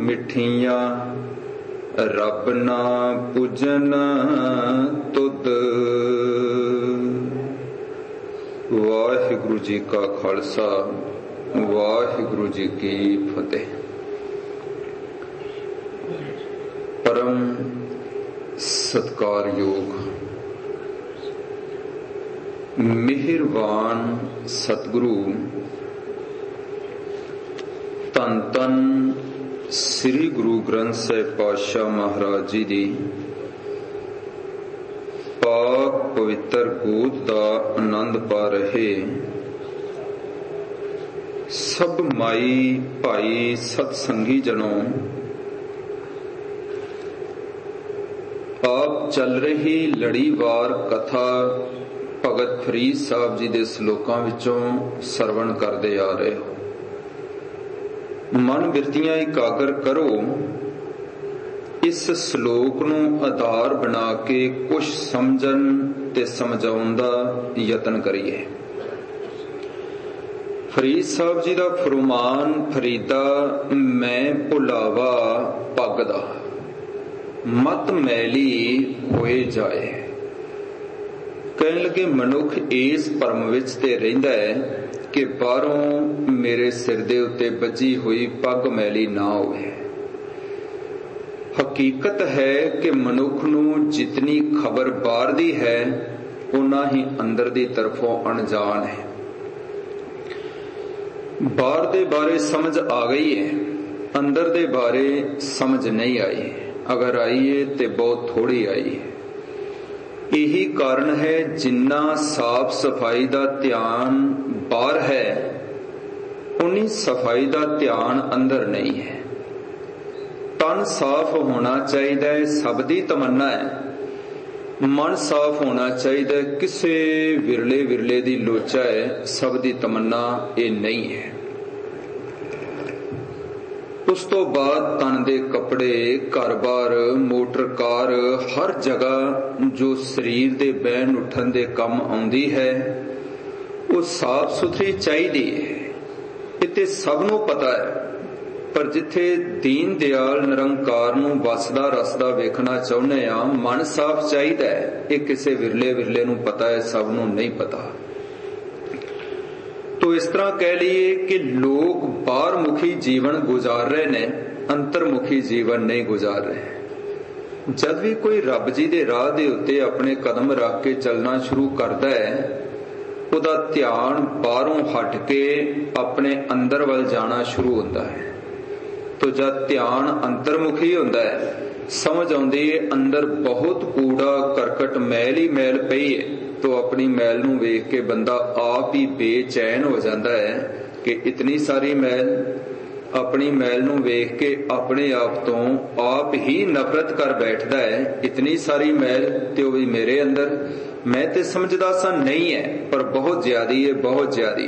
ਮਿੱਠੀਆਂ ਰੱਬ ਨਾ ਪੂਜਨ ਤੁਧ। ਵਾਹਿਗੁਰੂ ਜੀ ਕਾ ਖਾਲਸਾ, ਵਾਹਿਗੁਰੂ ਜੀ ਕੀ ਫਤਿਹ। ਪਰਮ ਸਤਿਕਾਰਯੋਗ ਮਿਹਰਬਾਨ ਸਤਿਗੁਰੂ ਧੰਨ ਧੰਨ ਸ੍ਰੀ ਗੁਰੂ ਗ੍ਰੰਥ ਸਾਹਿਬ ਪਾਤਸ਼ਾਹ ਮਹਾਰਾਜ ਜੀ ਦੀ ਪਾਕ ਪਵਿੱਤਰ ਗੋਦ ਦਾ ਆਨੰਦ ਪਾ ਰਹੇ ਸਭ ਮਾਈ ਭਾਈ ਸਤਸੰਗੀ ਜਨੋਂ, ਆਪ ਚੱਲ ਰਹੀ ਲੜੀਵਾਰ ਕਥਾ ਭਗਤ ਫਰੀਦ ਸਾਹਿਬ ਜੀ ਦੇ ਸ਼ਲੋਕਾਂ ਵਿੱਚੋਂ ਸਰਵਣ ਕਰਦੇ ਆ ਰਹੇ ਹੋ। ਮਨ ਬਿਰਤੀਆਂ ਇਕਾਗਰ ਕਰੋ, ਇਸ ਸ਼ਲੋਕ ਨੂੰ ਆਧਾਰ ਬਣਾ ਕੇ ਕੁਝ ਸਮਝਣ ਤੇ ਸਮਝਾਉਣ ਦਾ ਯਤਨ ਕਰੀਏ। ਫਰੀਦ ਸਾਹਿਬ ਜੀ ਦਾ ਫਰਮਾਨ, ਫਰੀਦਾ ਮੈਂ ਭੁਲਾਵਾ ਪੱਗ ਦਾ, ਮਤ ਮੈਲੀ ਹੋਏ ਜਾਏ। ਕਹਿਣ ਲੱਗੇ ਮਨੁੱਖ ਇਸ ਭਰਮ ਵਿੱਚ ਤੇ ਰਹਿੰਦਾ ਹੈ ਕਿ ਬਾਹਰੋਂ ਮੇਰੇ ਸਿਰ ਦੇ ਉੱਤੇ ਬੱਝੀ ਹੋਈ ਪੱਗ ਮੈਲੀ ਨਾ ਹੋਵੇ। ਹਕੀਕਤ ਹੈ ਕਿ ਮਨੁੱਖ ਨੂੰ ਜਿਤਨੀ ਖਬਰ ਬਾਹਰ ਦੀ ਹੈ ਉਨਾ ਹੀ ਅੰਦਰ ਦੀ ਤਰਫੋਂ ਅਣਜਾਣ ਹੈ। ਬਾਹਰ ਦੇ ਬਾਰੇ ਸਮਝ ਆ ਗਈ ਹੈ, ਅੰਦਰ ਦੇ ਬਾਰੇ ਸਮਝ ਨਹੀਂ ਆਈ। ਅਗਰ ਆਈ ਹੈ ਤੇ ਬਹੁਤ ਥੋੜੀ ਆਈ ਹੈ। ਇਹੀ ਕਾਰਨ ਹੈ ਜਿੰਨਾ ਸਾਫ ਸਫਾਈ ਦਾ ਧਿਆਨ ਬਾਹਰ ਹੈ ਉਨੀ ਸਫਾਈ ਦਾ ਧਿਆਨ ਅੰਦਰ ਨਹੀਂ ਹੈ। ਤਨ ਸਾਫ ਹੋਣਾ ਚਾਹੀਦਾ ਹੈ, ਸਭ ਦੀ ਤਮੰਨਾ ਹੈ। ਮਨ ਸਾਫ ਹੋਣਾ ਚਾਹੀਦਾ, ਕਿਸੇ ਵਿਰਲੇ ਵਿਰਲੇ ਦੀ ਲੋਚਾ ਹੈ, ਸਭ ਦੀ ਤਮੰਨਾ ਇਹ ਨਹੀਂ ਹੈ। ਉਸ ਤੋਂ ਬਾਅਦ ਤਨ ਦੇ ਕੱਪੜੇ, ਘਰ-ਬਾਰ, ਮੋਟਰ ਕਾਰ, ਹਰ ਜਗ੍ਹਾ ਜੋ ਸਰੀਰ ਦੇ ਬਹਿਣ ਉੱਠਣ ਦੇ ਕੰਮ ਆਉਂਦੀ ਹੈ ਉਹ ਸਾਫ ਸੁਥਰੀ ਚਾਹੀਦੀ ਹੈ। ਇਹ ਤੇ ਸਭ ਨੂੰ ਪਤਾ ਹੈ, ਪਰ ਜਿੱਥੇ ਦੀਨ ਦਿਆਲ ਨਿਰੰਕਾਰ ਨੂੰ ਵਸਦਾ ਰਸਦਾ ਵੇਖਣਾ ਚਾਹੁੰਦੇ ਆ, ਮਨ ਸਾਫ ਚਾਹੀਦਾ ਹੈ। ਇਹ ਕਿਸੇ ਵਿਰਲੇ ਵਿਰਲੇ ਨੂੰ ਪਤਾ ਹੈ, ਸਭ ਨੂੰ ਨਹੀਂ ਪਤਾ। ਤੋ ਇਸ ਤਰ੍ਹਾਂ ਕਹਿ ਲਈਏ ਕਿ ਲੋਕ ਬਾਹਰ ਮੁਖੀ ਜੀਵਨ ਗੁਜ਼ਾਰ ਰਹੇ ਨੇ, ਅੰਤਰਮੁਖੀ ਜੀਵਨ ਨਹੀਂ ਗੁਜ਼ਾਰ ਰਹੇ। ਜਦ ਵੀ ਕੋਈ ਰੱਬ ਜੀ ਦੇ ਰਾਹ ਦੇ ਉੱਤੇ ਆਪਣੇ ਕਦਮ ਰੱਖ ਕੇ ਚੱਲਣਾ ਸ਼ੁਰੂ ਕਰਦਾ ਹੈ, ਉਹਦਾ ਧਿਆਨ ਬਾਹਰੋਂ ਹਟ ਕੇ ਆਪਣੇ ਅੰਦਰ ਵੱਲ ਜਾਣਾ ਸ਼ੁਰੂ ਹੁੰਦਾ ਹੈ। ਤੋ ਜਦ ਧਿਆਨ ਅੰਤਰਮੁਖੀ ਹੁੰਦਾ ਹੈ, ਸਮਝ ਆਉਂਦੀ ਹੈ ਅੰਦਰ ਬਹੁਤ ਕੂੜਾ ਕਰਕਟ ਮੈਲ ਹੀ ਮੈਲ ਪਈ ਹੈ। ਤੋ ਆਪਣੀ ਮੈਲ ਨੂੰ ਵੇਖ ਕੇ ਬੰਦਾ ਆਪ ਹੀ ਬੇਚੈਨ ਹੋ ਜਾਂਦਾ ਹੈ ਕਿ ਇਤਨੀ ਸਾਰੀ ਮੈਲ। ਆਪਣੀ ਮੈਲ ਨੂੰ ਵੇਖ ਕੇ ਆਪਣੇ ਆਪ ਤੋਂ ਆਪ ਹੀ ਨਫ਼ਰਤ ਕਰ ਬੈਠਦਾ ਹੈ, ਇਤਨੀ ਸਾਰੀ ਮੈਲ ਤੇ ਉਹ ਵੀ ਮੇਰੇ ਅੰਦਰ। ਮੈਂ ਤੇ ਸਮਝਦਾ ਸਾਂ ਨਹੀਂ ਹੈ, ਪਰ ਬਹੁਤ ਜ਼ਿਆਦੀ ਹੈ, ਬਹੁਤ ਜ਼ਿਆਦੀ।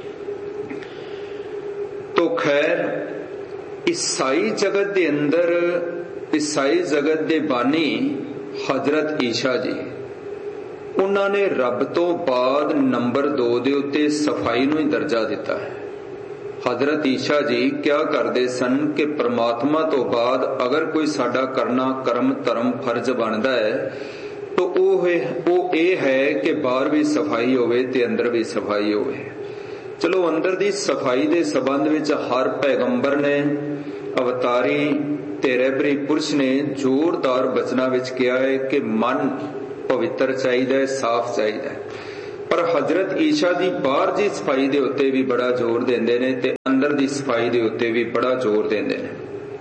ਤੋ ਖੈਰ, ਈਸਾਈ ਜਗਤ ਦੇ ਅੰਦਰ, ਈਸਾਈ ਜਗਤ ਦੇ ਬਾਨੀ ਹਜ਼ਰਤ ਈਸ਼ਾ ਜੀ, ਉਹਨਾਂ ਨੇ ਰੱਬ ਤੋਂ ਬਾਅਦ ਨੰਬਰ 2 ਦੇ ਉੱਤੇ ਸਫਾਈ ਨੂੰ ਹੀ ਦਰਜਾ ਦਿੱਤਾ ਹੈ। ਹਜ਼ਰਤ ਈਸ਼ਾ ਜੀ ਕਿਆ ਕਰਦੇ ਸਨ ਕਿ ਪ੍ਰਮਾਤਮਾ ਤੋਂ ਬਾਅਦ ਅਗਰ ਕੋਈ ਸਾਡਾ ਕਰਨਾ ਕਰਮ ਧਰਮ ਫਰਜ਼ ਬਣਦਾ ਹੈ ਤਾਂ ਉਹ ਇਹ ਹੈ ਕਿ ਬਾਹਰ ਵੀ ਸਫਾਈ ਹੋਵੇ ਤੇ ਅੰਦਰ ਵੀ ਸਫਾਈ ਹੋਵੇ। ਚਲੋ, ਅੰਦਰ ਦੀ ਸਫਾਈ ਦੇ ਸੰਬੰਧ ਵਿੱਚ ਹਰ ਪੈਗੰਬਰ ਨੇ, ਅਵਤਾਰੀ ਤੇ ਰਹਿਬਰੀ ਪੁਰਸ਼ ਨੇ ਜ਼ੋਰਦਾਰ ਬਚਨਾਂ ਵਿੱਚ ਕਿਹਾ ਹੈ ਕਿ ਮਨ ਪਵਿੱਤਰ ਚਾਹੀਦਾ ਹੈ, ਸਾਫ਼ ਚਾਹੀਦਾ ਹੈ। ਪਰ ਹਜ਼ਰਤ ਈਸ਼ਾ ਦੀ ਬਾਹਰ ਦੀ ਸਫਾਈ ਦੇ ਉੱਤੇ ਵੀ ਬੜਾ ਜ਼ੋਰ ਦਿੰਦੇ ਨੇ ਤੇ ਅੰਦਰ ਦੀ ਸਫਾਈ ਦੇ ਉੱਤੇ ਵੀ ਬੜਾ ਜ਼ੋਰ ਦਿੰਦੇ ਨੇ।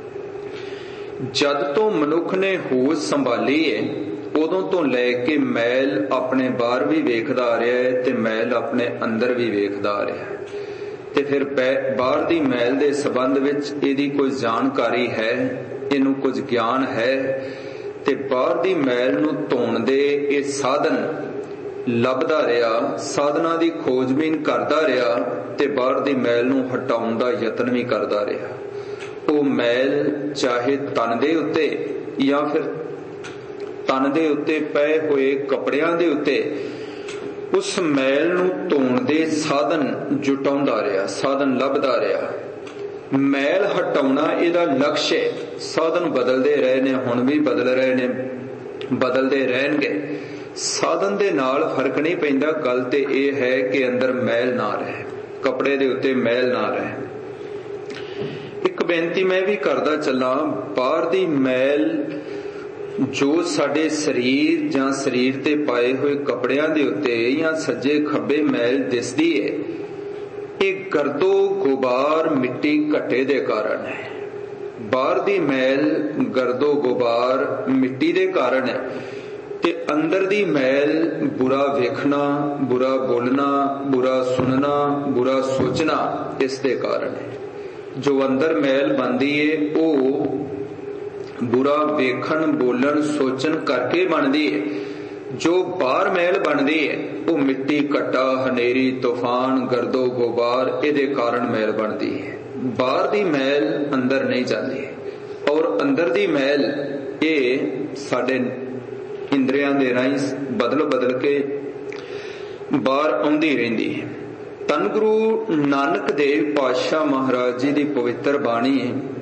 ਜਦ ਤੋਂ ਮਨੁੱਖ ਨੇ ਹੋਸ਼ ਸੰਭਾਲੀ ਹੈ, ਉਦੋਂ ਤੋਂ ਲੈ ਕੇ ਮੈਲ ਆਪਣੇ ਬਾਹਰ ਵੀ ਵੇਖਦਾ ਆ ਰਿਹਾ ਹੈ ਤੇ ਮੈਲ ਆਪਣੇ ਅੰਦਰ ਵੀ ਵੇਖਦਾ ਆ ਰਿਹਾ ਹੈ। ਤੇ ਫਿਰ ਬਾਹਰ ਦੀ ਮੈਲ ਦੇ ਸੰਬੰਧ ਵਿੱਚ ਇਹਦੀ ਕੋਈ ਜਾਣਕਾਰੀ ਹੈ, ਇਹਨੂੰ ਕੁਝ ਗਿਆਨ ਹੈ ਤੇ ਬਾਹਰ ਦੀ ਮੈਲ ਨੂੰ ਧੋਣ ਦੇ ਇਹ ਸਾਧਨ ਲੱਭਦਾ ਰਿਹਾ, ਸਾਧਨਾਂ ਦੀ ਖੋਜਬੀਨ ਕਰਦਾ ਰਿਹਾ ਤੇ ਬਾਹਰ ਦੀ ਮੈਲ ਨੂੰ ਹਟਾਉਣ ਦਾ ਯਤਨ ਵੀ ਕਰਦਾ ਰਿਹਾ। ਉਹ ਮੈਲ ਚਾਹੇ ਤਨ ਦੇ ਉੱਤੇ ਜਾਂ ਫਿਰ ਤਨ ਦੇ ਉੱਤੇ ਪਏ ਹੋਏ ਕੱਪੜਿਆਂ ਦੇ ਉੱਤੇ, ਉਸ ਮੈਲ ਨੂੰ ਧੋਣ ਦੇ ਸਾਧਨ ਜੁਟਾਉਂਦਾ ਰਿਹਾ, ਸਾਧਨ ਲੱਭਦਾ ਰਿਹਾ। मैल हटाउणा इहदा लक्ष्य है। साधन बदलते रहे ने, हुण भी बदल रहे ने, बदलते रहणगे। साधन दे नाल फर्क नहीं पैंदा। गल ते इह है कि अंदर मैल ना रहे, कपड़े दे उत्ते मैल ना रहे। एक बेनती मैं भी करदा चलां, बाहर दी मैल जो साडे शरीर जां शरीर ते पाए हुए कपड़ियां दे उत्ते जां सज्जे खब्बे मैल दिसदी है, ਇਹ ਗਰਦੋ ਗੁਬਾਰ ਮਿੱਟੀ ਘੱਟੇ ਦੇ ਕਾਰਨ ਹੈ। ਬਾਹਰ ਦੀ ਮੈਲ ਗਰਦੋ ਗੁਬਾਰ ਮਿੱਟੀ ਦੇ ਕਾਰਨ ਹੈ ਤੇ ਅੰਦਰ ਦੀ ਮੈਲ ਬੁਰਾ ਵੇਖਣਾ, ਬੁਰਾ ਬੋਲਣਾ, ਬੁਰਾ ਸੁਣਨਾ, ਬੁਰਾ ਸੋਚਣਾ ਇਸ ਦੇ ਕਾਰਨ ਹੈ। ਜੋ ਅੰਦਰ ਮੈਲ ਬਣਦੀ ਹੈ ਉਹ ਬੁਰਾ ਵੇਖਣ, ਬੋਲਣ, ਸੋਚਣ ਕਰਕੇ ਬਣਦੀ ਹੈ। जो बाहर मैल बनती है वो मिट्टी, घट्टा, हनेरी, तूफान, गर्दो गुबार इहदे कारण मैल बनती है। बाहर दी मैल अंदर नहीं जाती और अंदर दी मैल ये साडे इंद्रियां दे राहीं बदल बदल के बाहर आउंदी रहिंदी है। धन गुरु नानक देव पातशाह महाराज जी दी पवित्र बाणी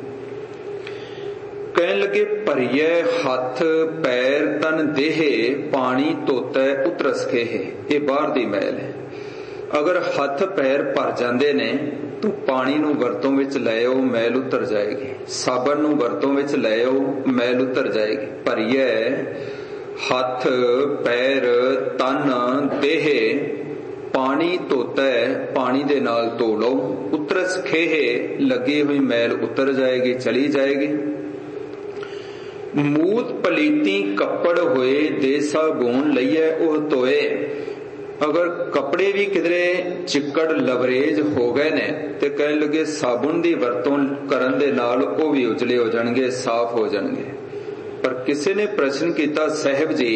कहन लगे, भरिए हथ पैर तन देहे पानी धोता उतरस खेहे। ये बाहर दी मैल है। अगर हथ पैर भर जाते ने तो पानी नूं वरतों विच लैओ, मैल उतर जाएगी। साबन नूं वरतों विच लैओ, मैल उतर जाएगी। भरिए हथ पैर तन देहे पानी धोता है, पानी दे नाल धो लो। उतरस खेहे लगी हुई मैल उतर जाएगी, चली जाएगी। मूत पलीती कपड़ होए दे साबुन लईए ओह धोए। अगर कपड़े भी किधरे चिक्कड़ लवरेज हो गए ने ते कहन लगे साबुन दी वरतों करन दे नाल ओह भी उजले हो जाणगे, साफ हो जाणगे। पर किसी ने प्रश्न किया, साहिब जी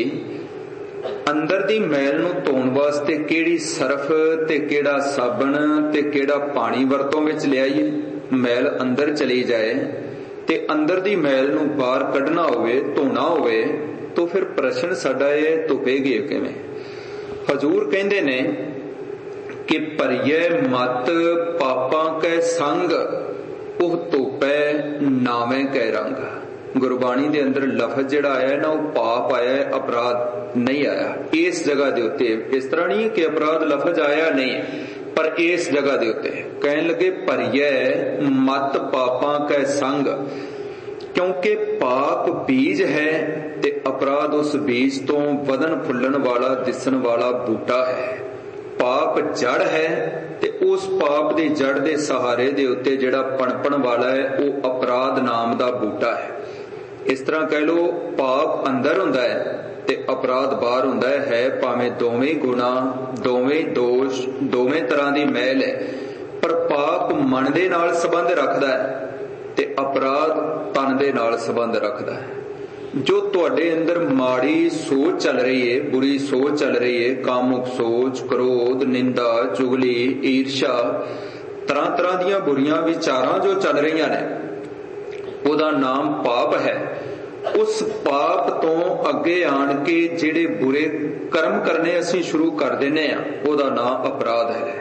अंदर दी मैल नूं धोण वास्ते किहड़ी सरफ ते किहड़ा साबन ते किहड़ा पानी वरतों विच लियाईए? मैल अंदर चली जाए ते अंदर दी मैल नूं बाहर कढना होवे, धोना होवे तो फिर प्रश्न साडा ये धुपेगी किवें? हजूर कहंदे ने कि भरिए मत पापां कै संग ओह धोपै नावे कै रंग। गुरबाणी दे अंदर लफज जिहड़ा आया है ना, वो पाप आया है, अपराध नहीं आया। इस जगह दे उत्ते इस तरह नहीं कि अपराध लफज आया नहीं, पर इस जगह दे उत्ते कहन लगे भरिए मत पापां कै संग, क्योंकि पाप बीज है ते अपराध उस बीज तो वदन फुल्लन वाला दिसन वाला बूटा है। पाप जड़ है ते उस पाप दे जड़ दे सहारे दे उत्ते जिहड़ा पणपण वाला है वो अपराध नाम दा बूटा है। इस तरह कह लो, पाप अंदर हुंदा है ते अपराध बाहर हुंदा है। भावें दोवें गुना, दोवें दोष, दोवें तरह दी मैल है, पर पाप मन दे नाल संबंध रखदा है ते अपराध तन दे नाल संबंध रखदा है। जो तुहाडे अंदर माड़ी सोच चल रही है, बुरी सोच चल रही है, कामुक सोच, क्रोध, निंदा, चुगली, ईर्षा, तरह तरह दीयां बुरियां विचारां जो चल रही ने, ओदा नाम पाप है। उस पाप तो अगे आन के जिहड़े बुरे कर्म करने असीं शुरू कर दिंदे आ, ओदा नाम अपराध है।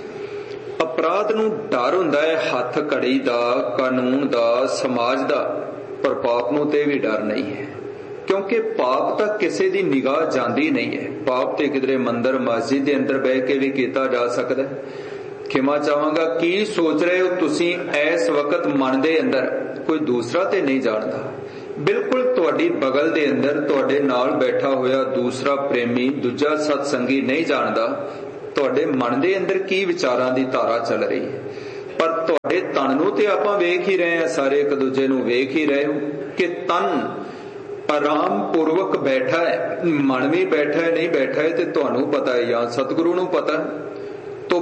अपराध नूं डर हुंदा है हथ घड़ी दा, कानून दा, समाज दा, पर पाप नूं ते भी डर नहीं है, क्योंकि पाप तां किसी दी निगाह जांदी नहीं है। पाप ते किधरे मंदिर मस्जिद दे अंदर बह के भी कीता जा सकदा है। खिमा चाहांगा, की सोच रहे हो तुसीं इस वक्त मन दे अंदर? कोई दूसरा ते नहीं जानदा। बिल्कुल तुहाडी बगल दे अंदर तुहाडे नाल बैठा होया दूसरा प्रेमी, दूजा सत्संगी नहीं जानदा तुहाडे मन दे अंदर की विचारां दी धारा चल रही है। पर तुहाडे तन नूं ते आपां वेख ही रहे हैं, सारे एक दूजे नूं वेख ही रहे हो कि तन आराम पूर्वक बैठा है, मन भी बैठा है, नहीं बैठा है ते तुहानूं पता है या सतगुरु नूं पता है। तो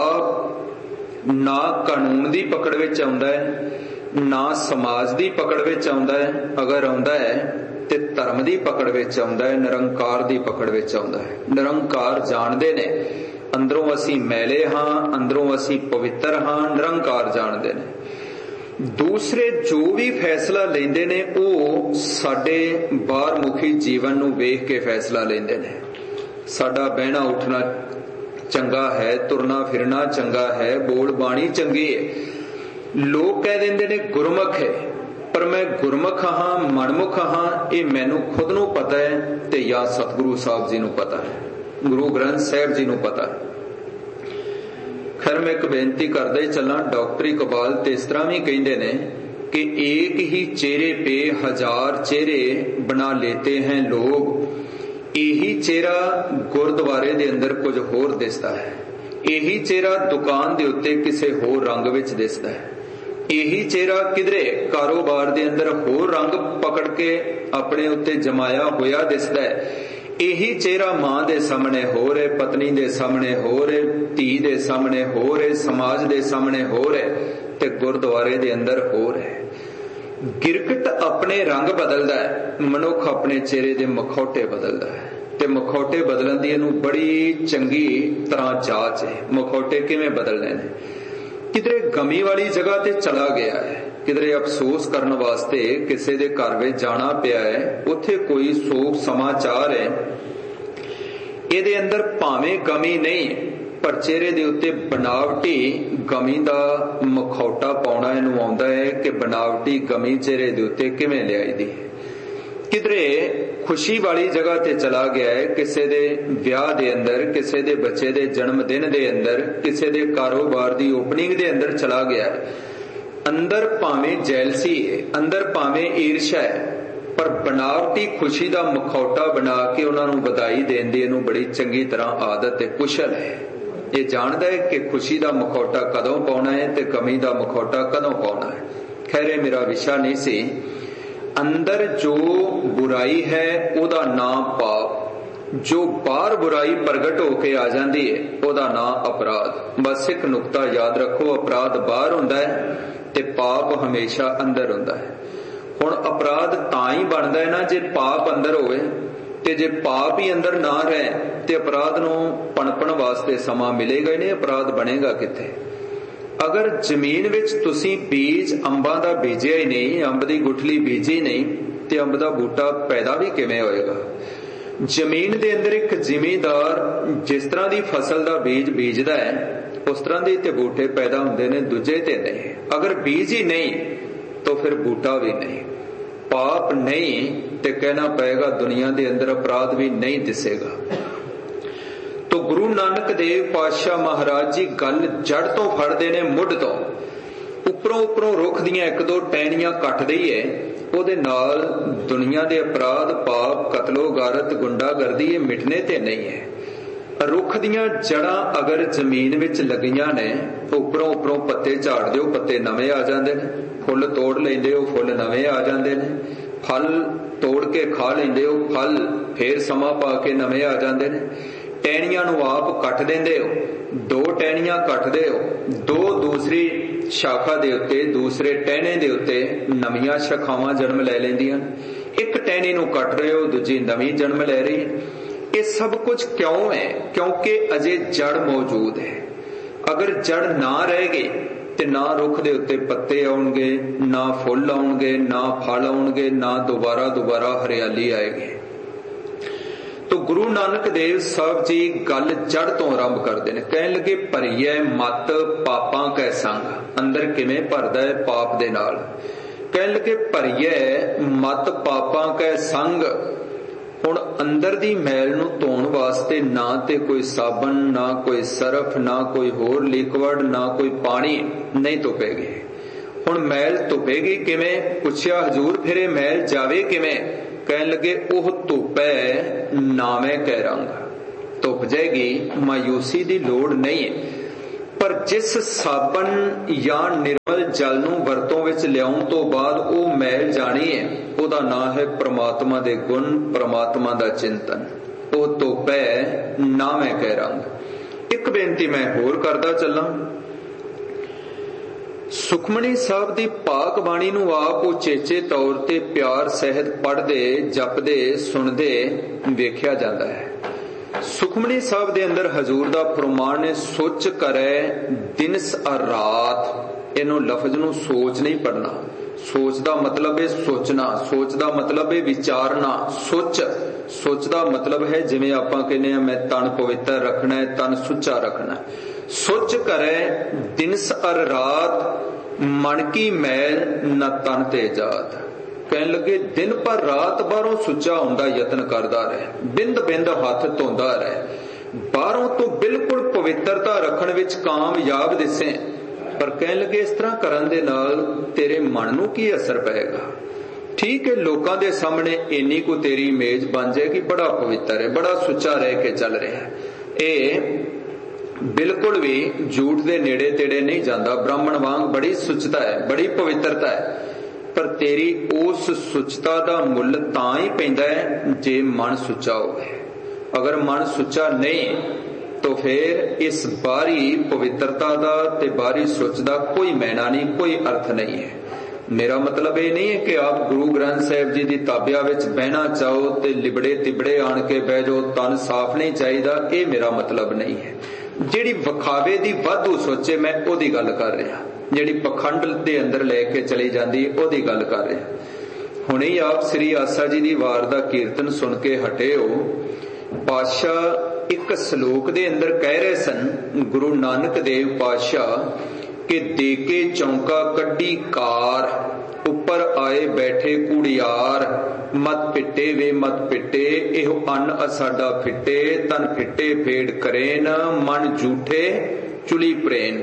पाप ना कानून दी पकड़ विच आउंदा है, ना समाज दी पकड़ विच आउंदा है। अगर आउंदा है ते धर्म दी पकड़ विच आउंदा है, निरंकार दी पकड़ विच आउंदा है। निरंकार जाणदे ने अंदरों असीं मैले हां, अंदरों असीं पवित्र हां, निरंकार जाणदे ने। दूसरे जो भी फैसला लेंदे ने वो साडे बाहर मुखी जीवन नूं वेख के फैसला लेंदे ने। साडा बहना उठना चंगा है, तुरना फिरना चंगा है, बोल बाणी चंगी है, लोग कह देंदे ने गुरमुख है, पर मैं गुरमुख हाँ मनमुख हाँ ये मैनू खुद नू पता है ते या सतगुरु साहब जी नू पता है, गुरु ग्रंथ साहब जी नू पता है। खैर मैं एक बेनती करदा ही चलां, डॉक्टर इकबाल ते इस तरह भी कहिंदे ने कि एक ही चेहरे पे हजार चेहरे बना लेते हैं लोग। यही चेहरा गुरुद्वारे दे अंदर कुछ होर दिसदा है, यही चेहरा दुकान दे उत्ते किसे होर रंग विच दिसदा है, यही चेहरा किधरे कारोबार दे अंदर होर रंग पकड़ के अपने उत्ते जमाया होया दिसदा है। यही चेहरा मां दे सामने हो रहे, पत्नी दे सामने हो रहे, धी दे सामने हो रहे, समाज दे सामने हो रहे ते गुरुद्वारे दे अंदर हो रहे। गिरगिट अपने रंग बदलदा है, मनुख अपने चेहरे दे मखौटे बदलदा है ते मखौटे बदलन दी इहनूं बड़ी चंगी तरह जांच है। मखौटे किवें बदलने ने? किधरे गमी वाली जगह ते चला गया है, किधरे अफसोस करने वास्ते किसी दे घर में जाना पिया है, उत्थे कोई शोक समाचार है, इहदे अंदर भावें गमी नहीं पर चेहरे दे उत्ते बनावटी गमी दा मखौटा पाउणा इहनूं आउंदा है कि बनावटी गमी चेहरे दे उत्ते किवें लिआई दी। किधरे खुशी वाली जगह ते चला गया है, किसी दे विआह दे अंदर, किसी दे बच्चे दे जन्मदिन दे अंदर, किसी दे कारोबार दी ओपनिंग दे अंदर चला गया है। अंदर भावें जैलसी है, अंदर भावें ईर्ष्या है, पर बनावटी खुशी दा मखौटा बना के उन्हां नूं बधाई देण दी इहनूं बड़ी चंगी तरह आदत है, कुशल है। ये जानदा है कि खुशी दा मखौटा कदों पाउणा है ते गमी दा मखौटा कदों पाउणा है। खैर ये मेरा विषय नहीं सी। अंदर जो बुराई है ओदा नाम पाप, जो बाहर बुराई प्रगट होके आ जाती है ओदा नाम अपराध। बस एक नुकता याद रखो, अपराध बाहर हुंदा है ते पाप हमेशा अंदर हुंदा है। हुण अपराध तां ही बनदा है ना जे पाप अंदर होवे, ते जे पाप ही अंदर ना रहे ते अपराध नूं पनपण वास्ते समा मिलेगा ही नहीं, अपराध बनेगा किथे। अगर जमीन विच तुसीं बीज अंबां दा बीजिया ही नहीं, अंब दी गुठली बीजी नहीं, ते अंब दा बूटा पैदा भी किवें होएगा? जमीन दे अंदर एक जिमीदार जिस तरह दी फसल दा बीज बीजदा है उस तरह दे ते बूटे पैदा हुंदे ने, दूजे ते नहीं। अगर बीज ही नहीं तो फिर बूटा भी नहीं। पाप नहीं ते कहना पएगा दुनिया दे अंदर अपराध भी नहीं दिसेगा। तो गुरु नानक देव पातशाह महाराज जी गल जड़ तो फड़दे ने, मुढ़ तो। उपरों उपरों रुख दियां एक दो टहनियां कट दईए, ओदे नाल दुनिया दे अपराध पाप कतलो गारत गुंडागर्दी ये मिटने ते नहीं है। रुख दियां जड़ां अगर जमीन विच लगियां ने, उपरों उपरों पत्ते झाड़ दिओ, पत्ते नवे आ जांदे ने, फुल तोड़ लैंदे हो, फुल नवे आ जांदे ने, फल तोड़ के खा लैंदे हो, फल फिर समा पा के नवे आ जांदे ने। टहनियां नूं आप कट देंदे हो, दो टहनियां कटदे हो, दो दूसरी शाखा दे उत्ते, दूसरे टहने दे उत्ते नवीआं शाखावां जन्म लै लैंदियां। एक टहनी नूं कट रहे हो, दूजी नवीं जन्म लै रही है। ये सब कुछ क्यों है? क्योंकि अजे जड़ मौजूद है। अगर जड़ ना रह गई ते ना रुख दे उत्ते पत्ते आउणगे, ना फुल आउणगे, ना फल आउणगे, ना दोबारा दोबारा हरियाली आएगी। तो गुरु नानक देव साहब जी गल जड़ तो आरंभ करते हैं। कहन लगे भरीए मत पापां कै संग। अंदर किवें भरदा है? पाप दे नाल। कहन लगे भरीए मत पापां कै संग। हुण अंदर दी मैल नूं धोण वास्ते ना ते कोई साबन, ना कोई सरफ, ना कोई होर लिक्विड, ना कोई पानी नहीं धुपेगी। हुण मैल धुपेगी किवें? पुछया हजूर फिर ये मैल जावे किवें? कहन लगे ओह धुपै नावे कै रंग। धुप जाएगी, मायूसी दी लोड़ नहीं है। पर जिस साबन या निर्मल जल नूं वरतों विच लियाउण तो बाद वो मैल जानी है, ओदा नाम है परमात्मा दे गुण, परमात्मा दा चिंतन। वो धुपै नावे कै रंग। एक बेनती मैं होर करदा चलां। सुखमनी साहब दी पाक बाणी नूं आप उचेचे तौर ते प्यार सहित पढ़दे, जपदे, सुनदे वेख्या जांदा है। सुखमनी साहब दे अंदर हजूर दा फरमान है, सोच करे दिनस और रात। इनू लफ्ज नूं सोच नहीं पढ़ना। सोच दा मतलब है सोचना, सोच दा मतलब है विचारना। सोच दा मतलब है जिवें आपां कहने आ मैं तन पवित्र रखना है, तन सुच्चा रखना है। सोच करे दिनस और रात मन की मैल न तन ते जात। कहन लगे दिन पर रात बाहरों सुचा होंदा यतन करदा रहे, बिंद बिंद हथ धोंदा रहे, बाहरों तो बिल्कुल पवित्रता रखण विच कामयाब दिसे, पर कहन लगे इस तरह करन दे नाल तेरे मन नूं की असर पेगा। ठीक है, लोकां दे सामने इन्नी को तेरी इमेज बन जाएगी, बड़ा पवित्र है, बड़ा सुचा रह के चल रहा है, ये बिल्कुल भी झूठ दे नेड़े तेड़े नहीं जाता, ब्राह्मण वांग बड़ी सुचता है, बड़ी पवित्रता है, पर तेरी उस सुचता दा मुल तां ही पैंदा है जे मन सुचा होवे। अगर मन सुचा नहीं तो फिर इस बाहरी पवित्रता दा ते बाहरी सुच दा कोई मैना नहीं, कोई अर्थ नहीं है। मेरा मतलब ये नहीं है कि आप गुरु ग्रंथ साहिब जी की ताबिया विच बहना चाहो ते लिबड़े तिबड़े आण के बह जाओ, तन साफ नहीं चाहिदा, ये मेरा मतलब नहीं है। जिहड़ी विखावे दी वाधू सोचे मैं ओदी गल कर रहा, जिहड़ी पखंड दे अंदर लेके चली जाती ओदी गल कर रहा। हुणे ही आप श्री आसा जी दी वार दा कीर्तन सुन के हटे हो। पातशाह एक श्लोक दे अंदर कह रहे सन, गुरु नानक देव पातशाह कि देके चौंका कड्डी कार, ऊपर आए बैठे कुड़ियार, मत पिटे वे मत पिटे, एहो अन असाडा फिटे, तन फिटे फेड़ करेन, मन झूठे चुली प्रेन।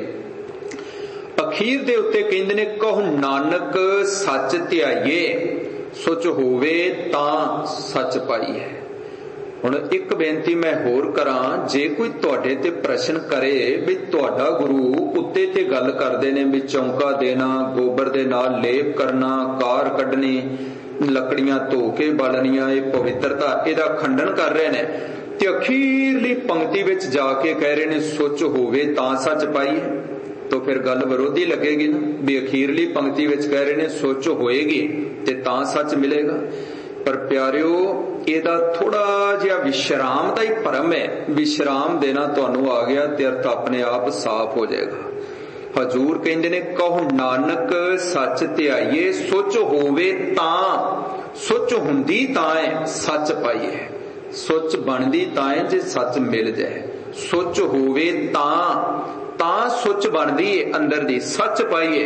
अखीर दे उत्ते कहंदे ने कहो नानक सच ध्याइए, सुच होवे तां सच पाइए। हुण एक बेनती मैं होर करां, जे कोई तुहाडे ते प्रश्न करे भी तुहाडा गुरु उत्ते ते गल करदे ने भी चौंका देना, गोबर दे नाल लेप करना, कार कढनी, लकड़ियां धो के बालनियां, ये पवित्रता इहदा खंडन कर रहे ने, ते अखीरली पंक्ति विच जाके कह रहे ने सुच होवे तां सच पाइए, तो फिर गल विरोधी लगेगी ना। भी अखीरली पंक्ति विच कह रहे ने सुच होएगी ते तां सच मिलेगा। पर प्यारिओ ਇਹਦਾ थोड़ा जिहा विश्राम का ही भरम है, विश्राम देना तुहानू आ गया ते अर्थ अपने आप साफ हो जाएगा। हजूर कहंदे ने कहो नानक सच ध्याइए, सुच होवे तां, सुच हुंदी तां है सच पाइए, सुच बनदी तां है जे सच मिल जाए, सुच होवे तां सुच बनदी है अंदर दी, सच पाइए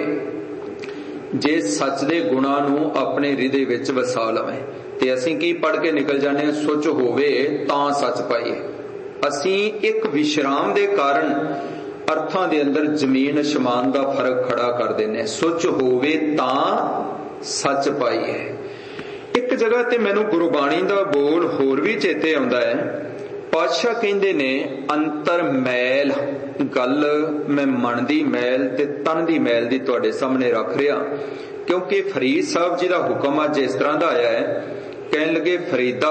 जे सच दे गुणां नू अपने हृदय विच वसा लवे। ते असीं की पढ़ के निकल जाने, सुच होवे तां सच पाइए। असीं एक विश्राम दे कारण अर्थां दे अंदर जमीन आसमान दा फर्क खड़ा कर देने, सुच होवे तां सच पाइए। एक जगह ते मैनू गुरबाणी दा बोल होर भी चेते आउंदा है। पातशाह कहंदे ने अंतर मैल, गल मैं मन दी मैल ते तन दी मैल दी तुहाडे सामने रख रिहा, क्योंकि फरीद साहब जी दा हुक्म अज इस तरह दा आया है। कहन लगे फरीदा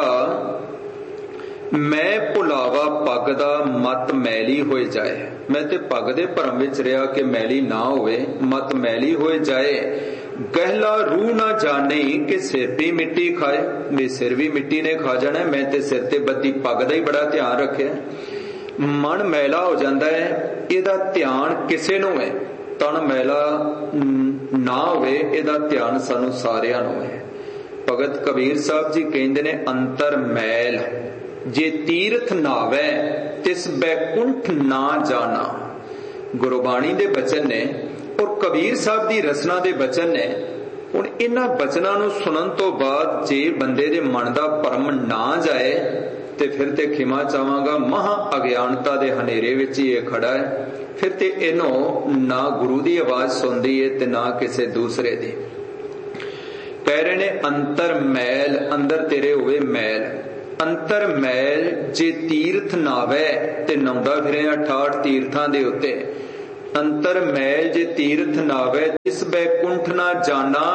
मैं भुलावा पग दा मत मैली होए जाए, मैं ते पग दे भरम विच रहा कि मैली ना होवे, मत मैली होए जाए, गहला रूह ना जाने कि सिर भी मिट्टी खाए, मेरे सिर भी मिट्टी ने खा जाना, मैं ते सिर ते बद्दी पग दा ही बड़ा ध्यान रखे। मन मैला हो जाता है, इहदा ध्यान किसे नूं है, तन मैला ना होवे, इहदा ध्यान सानू सारियां नूं है। भगत कबीर साहब जी कहंदे ने अंतर मैल जे तीर्थ नावै तिस बैकुंठ ना जाना। गुरबाणी दे बचन ने और कबीर साहब दी रचना दे बचन ने। हुण इन्हां बचनां नूं सुनन तो बाद जे बंदे दे मन दा भरम ना जाए ते फिर ते खिमा चाहांगा महा अज्ञानता दे हनेरे विच ही खड़ा है। फिर ते इन्हों ना गुरु दी आवाज सुनदी है ते ना किसी दूसरे दी। कह रहे ने अंतर मैल, अंदर तेरे होवे मैल, अंतर मैल जे तीर्थ नावै ते नौंदा फिरे 68 तीर्थां दे उत्ते। अंतर मैल जे तीर्थ नावै इस बैकुंठ ना जाना।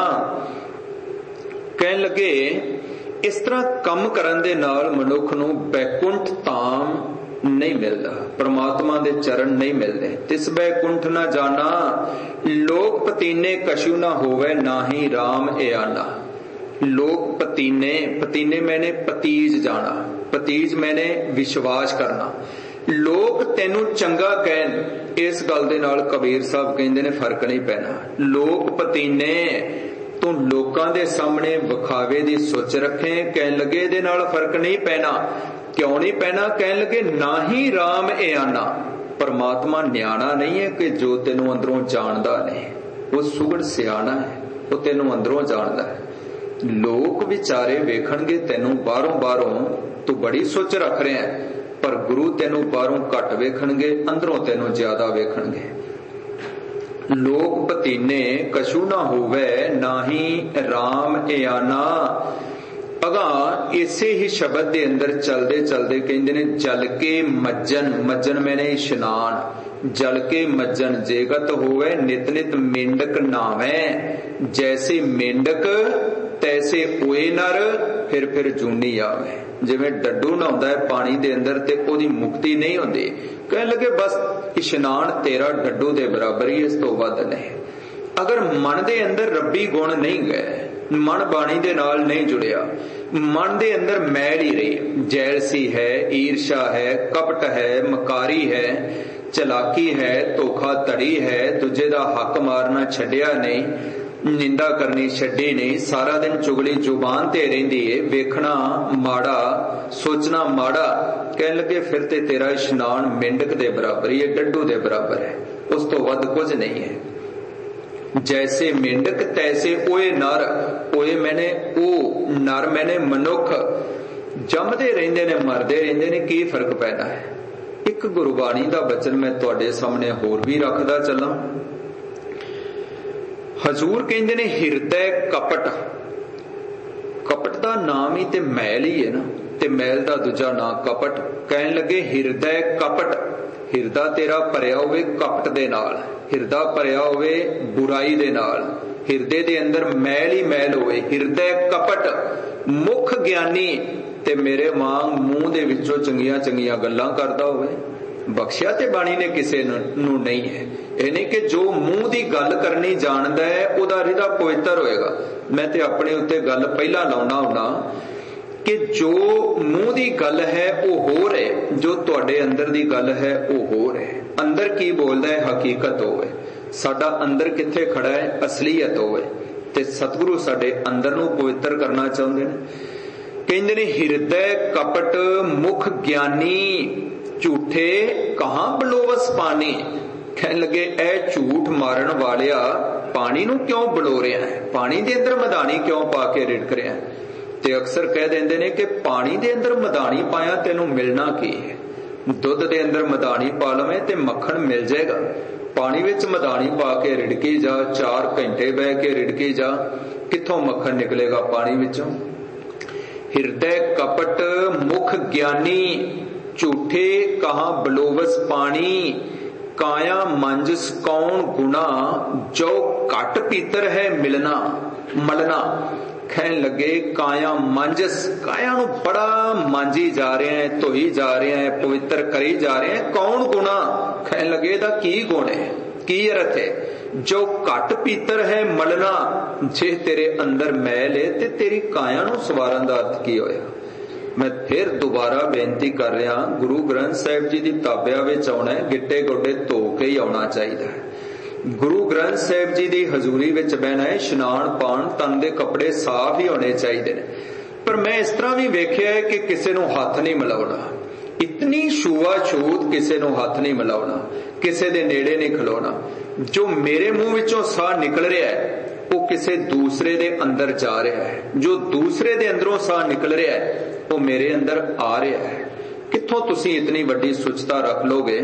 कहन लगे इस तरह कम करन दे नाल मनुख नूं बैकुंठ धाम नहीं मिलता, परमात्मा दे चरण नहीं मिलते। तिस बैकुंठ ना जाना लोक पतीने कशु ना होवे, ना ही राम एआना। लोक पतीने, पतीने मैंने पतीज जाना, पतीज मैंने विश्वास करना। लोग तेनू चंगा कहन, इस गल दे नाल कबीर साहब कहंदे ने फर्क नहीं पैना। लोक पतीने तू लोकां दे सामने विखावे दी सोच रखे, कहन लगे दे नाल फर्क नहीं पैना। क्यों नहीं पैना? कहन लगे ना ही राम ए आना। परमात्मा न्याणा नहीं है कि जो तेनू अंदरों जानदा नहीं। वो सुगड़ सियाणा है, वो तेनों अंदरों जानदा है। लोग विचारे वेखणगे तैनूं बाहरों बाहरों तू बड़ी सोच रख रहा है, पर गुरु तैनूं बाहरों घट वेखणगे, अंदरों तैनूं ज्यादा वेखणगे। लोग पतीने कछु ना होवे, नाही राम इयाना। अगा इसे ही शब्द के अंदर चलते चलते कहते ने जल के मज्जन, मज्जन मैंने इशनान, जल के मज्जन जेगत होवे नित नित मेंढक नावे। जैसे मेंढक तैसे ओए नर, फिर जूनी आवे। जिवें डड्डू नहाउंदा है पानी दे अंदर ते ओदी मुक्ति नहीं होंदी, कहने लगे बस इशनान तेरा डड्डू दे बराबर ही, इस तो वध नहीं। अगर मन दे अंदर रब्बी गुण नहीं गए, मन बाणी दे नाल नहीं जुड़िया, मन दे अंदर मैल ही रही, जैलसी है, ईर्षा है, कपट है, मकारी है, चलाकी है, धोखाधड़ी है, दूजे दा हक मारना छड्डिया नहीं, निंदा करनी छड्डी नहीं, सारा दिन चुगली जुबान ते रहिंदी है, वेखना माड़ा, सोचना माड़ा, कहने लगे फिर ते तेरा इशनान मेंढक दे बराबर ही है, डड्डू दे बराबर है, उस तो वध कुछ नहीं है। जैसे मेंढक तैसे ओए नर, ओए मैंने ओ, नर मैंने मनुख, जमदे रहिंदे ने मरदे रहिंदे ने, की फर्क पैदा है। एक गुरबाणी दा बचन मैं तुहाडे सामने होर भी रखदा चलां। हजूर कहंदे ने हिरदै कपट, कपट दा नाम ही ते मैल ही है ना, ते मैल दा दूजा नाम कपट। कहन लगे हिरदै कपट, हिरदा तेरा भरिया होवे कपट दे नाल, हिरदा भरिया होवे बुराई दे नाल, हिरदे दे अंदर मैल ही मैल होवे, हिरदै कपट। मुख ज्ञानी ते मेरे वांग मूंह दे विचों चंगियां चंगियां गल्लां करदा होवे। बख्शिया ते बाणी ने किसे नूं नहीं है, ਇਹ नहीं कि जो मूंह की गल करनी जानदा है ਉਹਦਾ ਹਿਰਦਾ पवित्र होएगा। मैं ते अपने उत्ते गल पहला लाउना हुंदा कि जो मूंह की गल है वो होर है, जो तुहाडे अंदर की गल है वो होर है। अंदर की बोलदा है हकीकत होवे, साडा अंदर किथे खड़ा है असलीयत होवे, ते सतगुरु साडे अंदर नूं पवित्र करना चाहुंदे ने। कहंदे ने हिरदै कपट मुख ज्ञानी, झूठे कहां बलोवस पानी। कहने लगे ए झूठ मारन वालिया पानी नूं क्यों बलो रहा है, पानी दे अंदर मदानी क्यों पा के रिड़क रहा है। ते अक्सर कह देंदे ने कि पानी दे अंदर मदानी पाया तेनू मिलना की है। दुध दे अंदर मदानी पा लवें ते मक्खन मिल जाएगा, पानी विच मदानी पा के रिड़की जा, 4 घंटे बह के रिड़की जा, कित्थों मक्खन निकलेगा पानी विचों। हिरदै कपट मुख ज्ञानी, झूठे कहां बलोवस पानी। काया मंजस कौन गुना, जो घट पीतर है मिलना मलना। कहन लगे काया मंजस, काया नूं बड़ा मांजी जा रहे हैं, धोई जा रहे हैं, पवित्र करी जा रहे हैं, कौन गुना। कहन लगे दा की गुण है, की अर्थ है। जो घट पीतर है मलना, जे तेरे अंदर मैल है ते तेरी काया नूं सवारन दा अर्थ की होया। मैं फिर दोबारा बेनती कर रहा, गुरु ग्रंथ साहिब जी की ताबिया विच आउणा है, गिट्टे गोडे धो के ही आउणा चाहिए। गुरु ग्रंथ साहिब जी की हजूरी विच बहना है, इशनान पाण, तन दे कपड़े साफ ही होने चाहिए ने। पर मैं इस तरह भी वेख्या है कि किसी नूं हथ नहीं मिलाउणा, इतनी छूआछूत किसी नूं हथ नहीं मिलाउणा, किसी दे नेड़े नहीं खलोना। जो मेरे मुंह विचों साह निकल रहा है वो किसी दूसरे दे अंदर जा रहा है, जो दूसरे दे अंदरों साह निकल रहा है वो मेरे अंदर आ रहा है। कित्थों तुसीं इतनी वड्डी सुचता रख लोगे।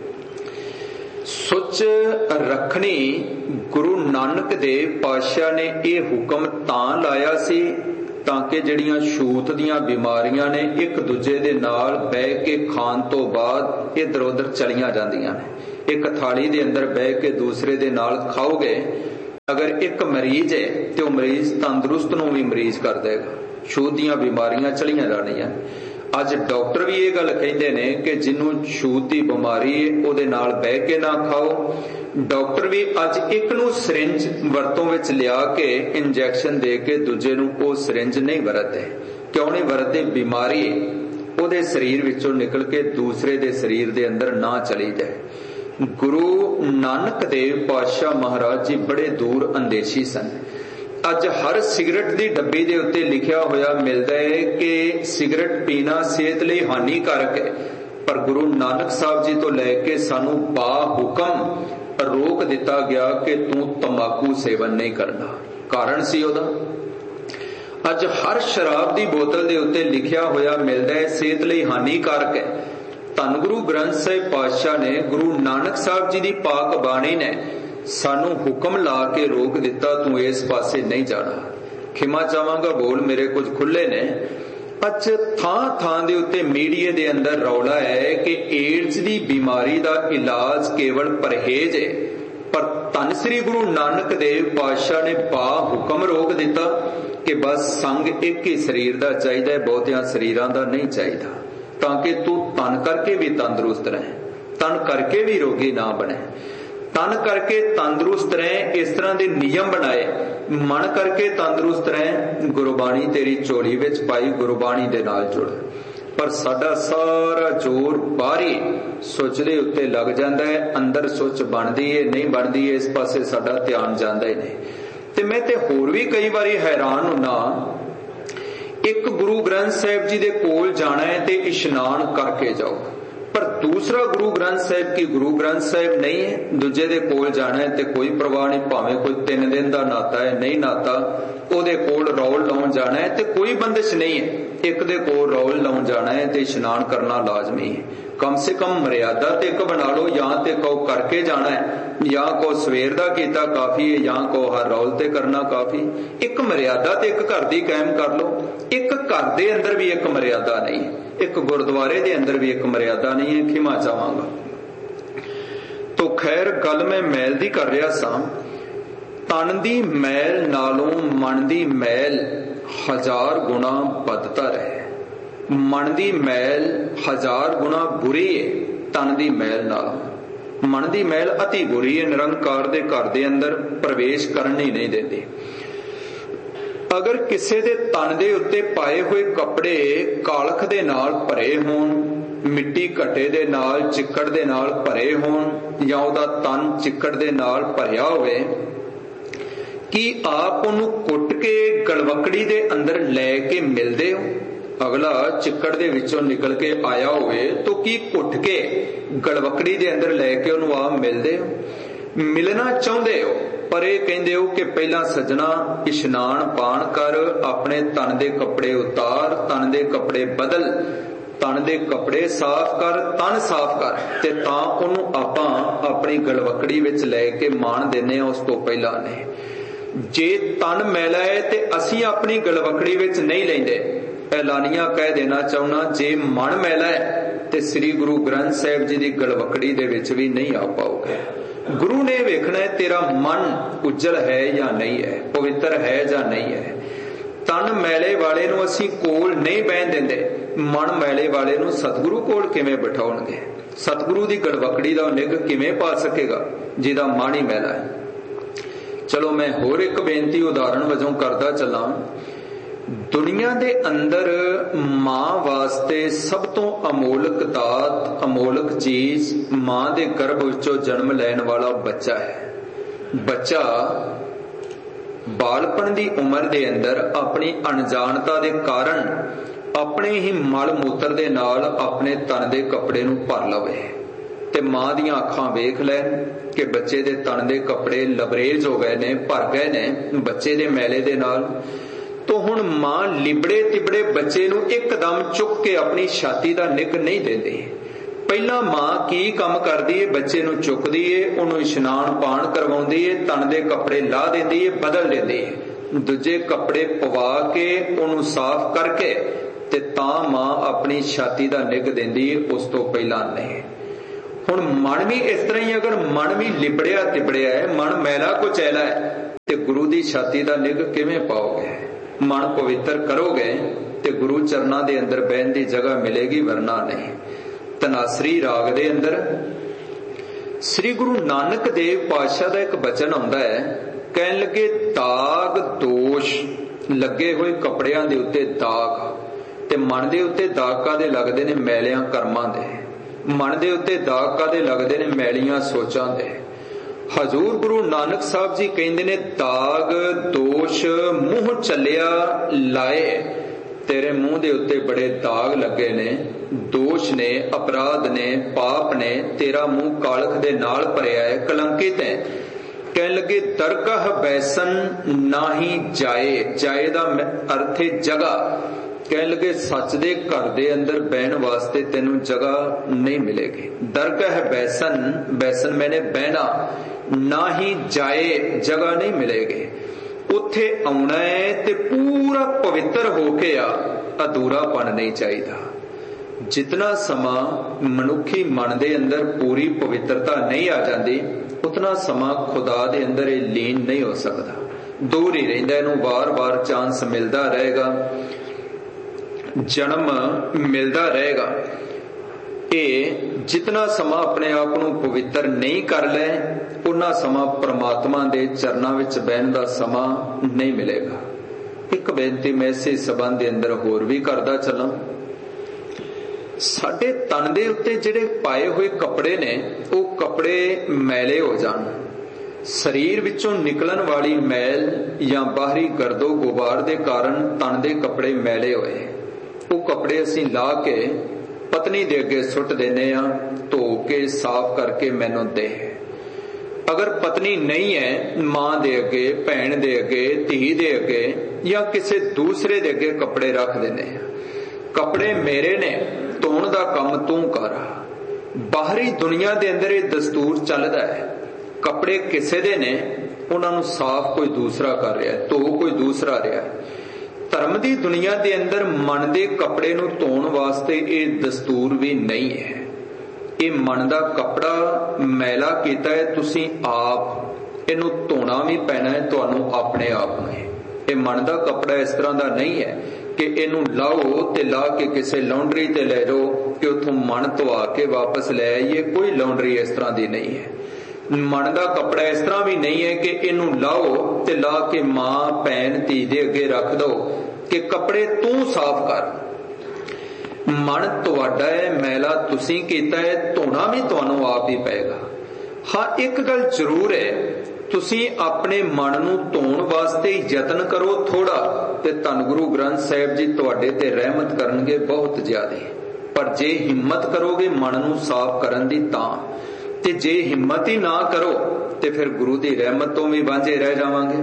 सुच रखनी गुरु नानक देव पातशाह ने यह हुक्म तां लाया सी ताकि जड़ियां छूत दियां बीमारियां ने एक दूजे दे नाल बह के खाण तो बाद इधर उधर चलियां जांदियां ने। एक थाली दे अंदर बह के दूसरे दे नाल खाओगे, अगर एक मरीज है तो मरीज तंदुरुस्त नूं भी मरीज कर देगा। छूत दियां बीमारियां चलियां जाणियां। अज डॉक्टर भी ये गल कहते ने कि जिन्हों छूत की बीमारी है उहदे नाल बह के ना खाओ। डॉक्टर भी अज एक नूं सिरिंज वरतों विच लिया के इंजैक्शन दे के दूजे नूं वो सिरिंज नहीं वरतदे। क्यों नहीं वरतदे? बीमारी उहदे शरीर विचों निकल के दूसरे दे शरीर दे अंदर ना चली जाए। गुरु नानक देव पातशाह महाराज जी बड़े दूर अंदेशी सन। अज हर सिगरेट की डब्बी दे उत्ते लिखिया होया मिलता है कि सिगरेट पीना सेहत लई हानिकारक है, पर गुरु नानक साहब जी तो लैके सानू बा हुकम रोक दिता गया कि तू तंबाकू सेवन नहीं करना। कारण सी ओदा अज हर शराब की बोतल के उत्ते लिखिया होया मिलता है सेहत लई हानिकारक है। धन गुरु ग्रंथ साहिब पातशाह ने गुरु नानक साहब जी की पाक बाणी ने सानू हुक्म ला के रोक दिता तू इस पासे नहीं जाना। खिमा चाहांगा बोल मेरे कुछ खुले ने। अज थां थां दे उत्ते मीडिया दे अंदर रौला है कि एड्स की बीमारी का इलाज केवल परहेज है, पर धन श्री गुरु नानक देव पातशाह ने पा हुक्म रोक दिता कि बस संग एक ही शरीर का चाहिए, बहुतिया शरीरां दा नहीं चाहिए, ताकि तू तन करके भी तंदुरुस्त रहे, तन करके भी रोगी ना बने। तन करके तंदुरुस्त रहे इस तरह के नियम बनाए, मन करके तंदुरुस्त रहे गुरबाणी तेरी झोली विच पाई, गुरबाणी दे नाल जुड़। पर साडा सारा जोर बाहरी सुच दे उत्ते लग जाता है, अंदर सुच बनदी है नहीं बनदी है इस पासे साडा ध्यान जांदा ही नहीं। ते मैं ते होर भी कई बारी हैरान हुन्ना, एक गुरु ग्रंथ साहिब जी दे कोल जाना है ते इशनान करके जाओ, पर दूसरा गुरु ग्रंथ साहिब की गुरु ग्रंथ साहिब नहीं है, दूजे दे कोल जाना है ते कोई परवाह नहीं, भावें कोई 3 दिन का नाता है नहीं नाता, ओदे कोल रौल लाउण जाना है ते कोई बंदिश नहीं है, एक दे कोल रौल लाउण जाना है ते इशनान करना लाजमी है। कम से कम मर्यादा ते एक बना लो, या ते कहो करके जाना है, या को सवेर दा कीता काफी है, या को हर रौल ते करना काफी। एक मर्यादा ते एक घर दी कायम कर लो। एक घर दे अंदर भी एक मर्यादा नहीं, एक गुरुद्वारे दे अंदर भी एक मर्यादा नहीं है। खिमा चाहांगा। तो खैर गल मैं मैल दी कर रहा सा। तन दी मैल नालों मन दी मैल 1000 गुणा बदतर है। मन दी मैल 1000 गुणा बुरी है तन दी मैल नालों। मन दी मैल अति बुरी है, निरंकार दे घर दे अंदर प्रवेश करन ही नहीं देती। अगर किसी दे तन दे उत्ते पाए हुए कपड़े कालख दे नाल भरे होण, मिट्टी घटे दे नाल चिक्कड़ दे नाल भरे होण, या उहदा तन चिक्कड़ दे नाल भरिया होवे, कि आप उन्हें कुट के गलवकड़ी दे अंदर लैके मिलदे हो? अगला चिक्कड़ दे विचों निकल के आया होवे तो की कुट के गलवकड़ी दे अंदर लैके उन्हें आप मिलदे हो? मिलना चाहते हो, पर यह कहते हो कि पहला सजना इशनान पान कर, अपने तन दे कपड़े उतार, तन दे कपड़े बदल, तन दे कपड़े साफ कर, तन साफ कर, ते तां उन्होंने आपां अपनी गलवकड़ी विच लैके मान देने उस तो पहला ने। जे तन मैला है ते असी अपनी गलवकड़ी विच नहीं लेंदे। ऐलानिया कह देना चाहना, जे मन मैला है ते श्री गुरु ग्रंथ साहिब जी की गलवकड़ी दे विच भी नहीं आ पाओगे। गुरु ने वेखना है तेरा मन उज्जल है या नहीं है, पवित्र है या नहीं है। तन मैले वाले नूं असी कोल नहीं बहन देंदे, मन मैले वाले नूं सतगुरु कोल किवें बिठाउणगे? सतगुरु की गलवकड़ी दा निग किवें पा सकेगा जिहदा मन ही मैला है? चलो मैं होर एक बेनती उदाहरण वजों करदा चला। दुनिया दे अंदर मां वास्ते सब तो अमोलक दात, अमोलक चीज मां दे गर्भ विचों जन्म लैण वाला बच्चा है। बच्चा बालपन दी उम्र दे अंदर अपनी अनजानता दे कारण अपने ही मल मूत्र दे नाल अपने तन दे कपड़े नूं भर लवे ते मां दियां अखां वेख लैन कि बच्चे दे तन दे कपड़े लबरेज हो गए ने, भर गए ने बच्चे दे मैले दे नाल। तो हुण मां लिबड़े तिबड़े बच्चे नूं एकदम चुक के अपनी छाती दा निक नहीं देंदी। पहला मां की काम करदी है? बच्चे नूं चुकदी है, उहनूं इशनान पान करवाउंदी है, तन दे कपड़े ला देंदी है, बदल देंदी है, दूजे कपड़े पवा के उहनूं साफ करके ते तां मां अपनी छाती दा निक देंदी है, उस तो पहला नहीं। हुण मन भी इस तरह ही, अगर मन भी लिबड़िया तिबड़िया है, मन मैला कुचैला है, ते गुरु दी छाती दा निग किवें पाओगे? मन पवित्र करोगे ते गुरु चरना दे अंदर बहन दी जगह मिलेगी, वरना नहीं। तनासरी राग दे अंदर श्री गुरु नानक देव पातशाह दा एक बचन आउंदा है, कहन लगे दाग दोष लगे हुए कपड़ियां दे उत्ते दाग, ते मन दे उत्ते दाग कादे लगदे ने? मैलियां कर्मां दे। मन दे उत्ते दाग कादे लगदे ने? मैलियां सोचां दे। हजूर गुरु नानक साहब जी कहंदे ने दाग दोष मुंह चलिया लाए तेरे मुंह दे उत्ते बड़े दाग लगे ने, दोष ने, अपराध ने, पाप ने। तेरा मुंह कालख दे नाल भरिया है, कलंकित है। कहन लगे दरगाह बैसन नाही जाए। जाए दा अर्थ है जगह। कहन लगे सच दे घर दे अंदर बहन वास्ते तेनू जगह नहीं मिलेगी। दरगाह बैसन, बैसन मैंने बहना, ना ही जाए जगह नहीं मिलेगी। उत्थे आउणा है ते पूरा पवित्र होके आ, अधूरापन नहीं चाहिए। जितना समा मनुखी मन दे अंदर पूरी पवित्रता नहीं आ जाती, उतना समा खुदा दे अंदर ये लीन नहीं हो सकता, दूर ही रहिंदा। इहनूं बार बार चांस मिलता रहेगा, जन्म मिलता रहेगा। ये जितना समा अपने आप को पवित्र नहीं कर ले, उन्ना समा परमात्मा दे चरनां विच बहन दा समा नहीं मिलेगा। एक बेनती मैं इसे संबंध दे अंदर होर भी करदा चलां। साडे तन दे उत्ते जिहड़े पाए हुए कपड़े ने, वो कपड़े मैले हो जाण, शरीर विचों निकलन वाली मैल या बाहरी गर्दो गुबार दे कारण तन दे कपड़े मैले होए, वो कपड़े असीं ला के पत्नी दे अगे सुट देने आ, धो के साफ करके मैनूं दे। अगर पत्नी नहीं है, मां दे अगे, भैन दे अगे, धी दे अगे या किसी दूसरे दे अगे कपड़े रख देने। कपड़े मेरे ने, धोण दा काम तू कर। बाहरी दुनिया दे अंदर ये दस्तूर चलदा है, कपड़े किसे दे ने, उन्हां नूं साफ कोई दूसरा कर रहा है, धो कोई दूसरा रहा है। धर्म दी दुनिया दे अंदर मन दे कपड़े नूं धोण वास्ते ये दस्तूर भी नहीं है। ये मन दा कपड़ा मैला कीता है तुसीं आप, इनू धोना भी पैना है तुहानूं अपने आप में। ये मन दा कपड़ा इस तरह दा नहीं है कि इनू लाओ ते ला के किसी लॉन्ड्री ते ले जाओ कि उथों मन धोआ के वापस ले आइए। कोई लॉन्ड्री इस तरह दी नहीं है। मन दा कपड़ा इस तरह भी नहीं है कि इनू लाओ ते ला के मां भैन धी दे अगे रख दो कि कपड़े तू साफ कर। मन तुहाडा है, मैला तुसीं कीता है, धोना भी तुहानूं आप ही पएगा। हाँ, एक गल जरूर है, तुसीं अपने मन नूं धोण वास्ते यतन करो थोड़ा, ते धन गुरु ग्रंथ साहिब जी तुहाडे ते रहमत करनगे बहुत ज्यादा। पर जे हिम्मत करोगे मन नूं साफ करन दी तां, ते जे हिम्मत ही ना करो ते फिर गुरु दी रहमत तो भी वांझे रह जावांगे।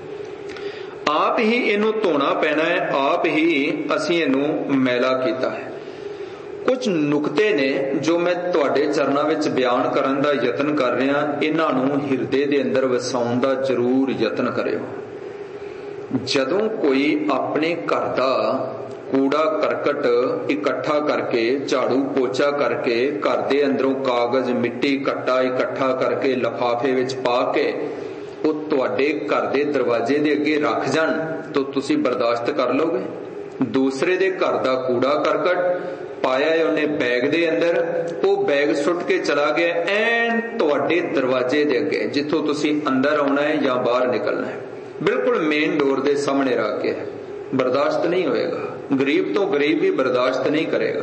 आप ही इनू धोना पैना है, आप ही असीं इनू मैला कीता है। कुछ नुकते ने जो मैं तुहाडे चरनां विच बयान करन दा यतन कर रहा, इन्हां नूं हिरदे दे अंदर वसाउण दा जरूर यतन करियो। जदों कोई अपने घर दा कूड़ा करकट इकट्ठा करके, झाड़ू पोचा करके, घर दे अंदरों कागज मिट्टी कट्टा इकट्ठा करके लिफाफे विच पा के वो तुहाडे घर दे दरवाजे दे अगे रख जाण, तो तुसी बर्दाश्त कर लोगे? दूसरे दे घर दा कूड़ा करकट पाया है उन्हें बैग दे अंदर, वो बैग सुट के चला गया ऐन तुहाडे दरवाजे दे अगे, जिथों तुसी अंदर आउणा है या बाहर निकलना है, बिल्कुल मेन डोर दे सामने रख के, बर्दाश्त नहीं होएगा। गरीब तो गरीब भी बर्दाश्त नहीं करेगा।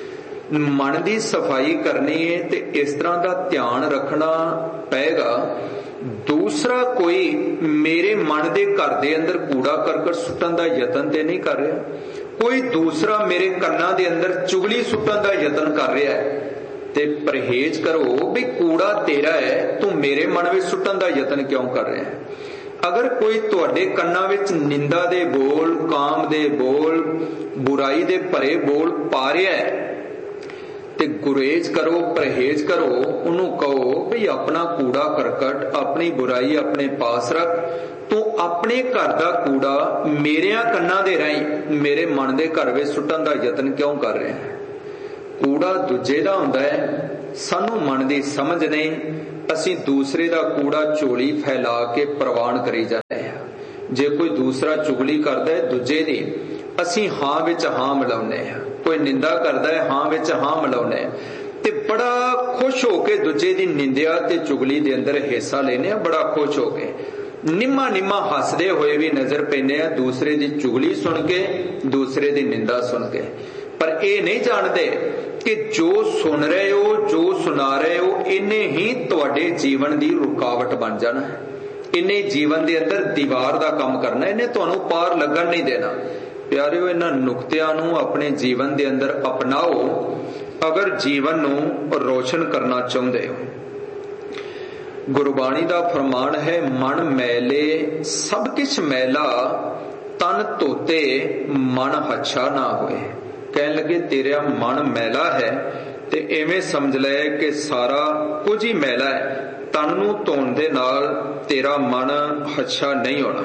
मन की सफाई करनी है ते इस तरह का ध्यान रखना पएगा। दूसरा कोई मेरे मन के घर दे अंदर कूड़ा करकट सुट्टन का यतन ते नहीं कर रहा, कोई दूसरा मेरे कन्ना दे अंदर चुगली सुट्टन का यतन कर रहा है, ते परहेज करो भी कूड़ा तेरा है, तू मेरे मन में सुट्टन का यतन क्यों कर रहा है। अगर कोई तुहाडे कन्ना विच निंदा दे बोल, काम दे बोल, बुराई दे भरे बोल पा रहा है, ते गुरेज करो, परहेज करो, उन्हों कहो भी अपना कूड़ा करकट, अपनी बुराई अपने पास रख, तू अपने घर का कूड़ा मेरे कन्ना दे राही मेरे मन के घर में सुट्टन का यतन क्यों कर रहे हैं। कूड़ा दूजे का हुंदा है, सानू मन की समझ नहीं, असी दूसरे का कूड़ा झोली फैला के प्रवान करी जाते हैं। जे कोई दूसरा चुगली करता है दूजे दी, असी हां विच हां मिलाउने हैं, कोई निंदा करता है हां विच हां मिलाउने ते बड़ा खुश होके दूजे दी निंदिया ते चुगली दे अंदर हिस्सा लेने, बड़ा खुश होके निम्मा निम्मा हसदे हुए भी नजर पैने, दूसरे दी चुगली सुन के, दूसरे दी निंदा सुन के। पर ये नहीं जानते कि जो सुन रहे हो, जो सुना रहे हो, इन्हें ही तुहाडे जीवन की रुकावट बन जाना है। इन्हें जीवन के अंदर दीवार का काम करना, इन्हें तुहानू पार लगन नहीं देना। प्यारिओ, इन्हां नुक्तियां नू अपने जीवन के अंदर अपनाओ अगर जीवन नू रोशन करना चाहुंदे हो। गुरबाणी का फरमान है, मन मैले सब किछ मैला, तन धोते मन हच्छा ना होए। कहन लगे तेरा मन मैला है ते इवें समझ ले कि सारा कुछ ही मैला है, तन नू धोण दे नाल तेरा मन हच्छा नहीं होना।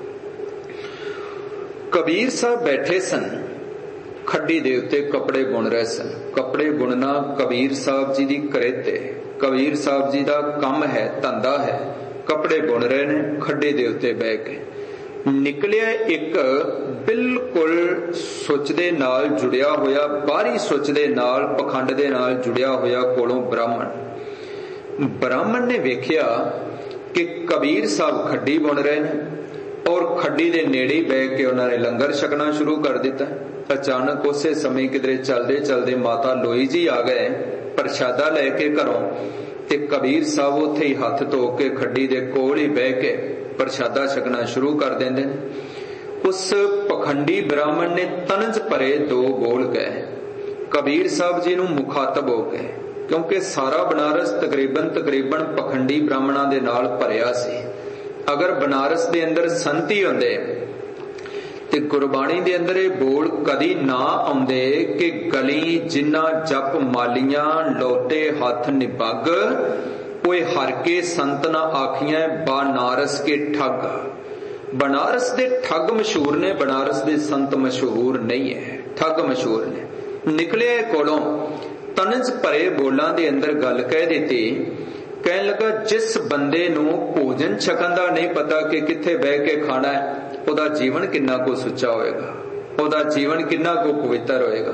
कबीर साहब बैठे सन, खड्डी दे उत्ते कपड़े बुन रहे सन। कपड़े बुनना कबीर साहब जी दी करेत है, कबीर साहब जी दा काम है, धंधा है। कपड़े बुन रहे ने खड्डी दे उत्ते बैठ के। निकलिया एक बिल्कुल सुच दे नाल जुड़िया होया, बाहरी सुच दे नाल पखंड दे नाल जुड़िया होया कोलों ब्राह्मण। ब्राह्मण ने वेख्या कि कबीर साहब खड्डी बुन रहे हैं और खड्डी दे नेड़े बैठ के उन्होंने लंगर छकना शुरू कर दिता। अचानक उसे समय किधरे चलते चलते माता लोई जी आ गए प्रशादा लैके घरों, ते कबीर साहब उत्थे ही हथ धो के खड्डी दे कोल ही बह के प्रशादा छकना शुरू कर देंदे। उस पखंडी ब्राह्मण ने तनज भरे दो बोल गए कबीर साहब जी नू मुखातब हो गए, क्योंकि सारा बनारस तकरीबन पखंडी ब्राह्मणों दे नाल भरिया सी। अगर बनारस दे अंदर संती हुंदे ते गुरबाणी दे अंदर ये बोल कदी ना आउंदे कि गली जिन्ना जप मालियां लोटे हथ निपग, कोई हर के संत ना आखियां बनारस के ठग। बनारस दे ठग मशहूर ने, बनारस दे संत मशहूर नहीं है, ठग मशहूर ने। निकले कोलों तनज भरे बोलां दे अंदर गल कह दी। कहन लगा जिस बंदे नू भोजन छकन दा नहीं पता कि किथे बह के खाना है, ओदा जीवन किन्ना को सुच्चा होएगा, ओदा जीवन किन्ना को पवित्र होएगा।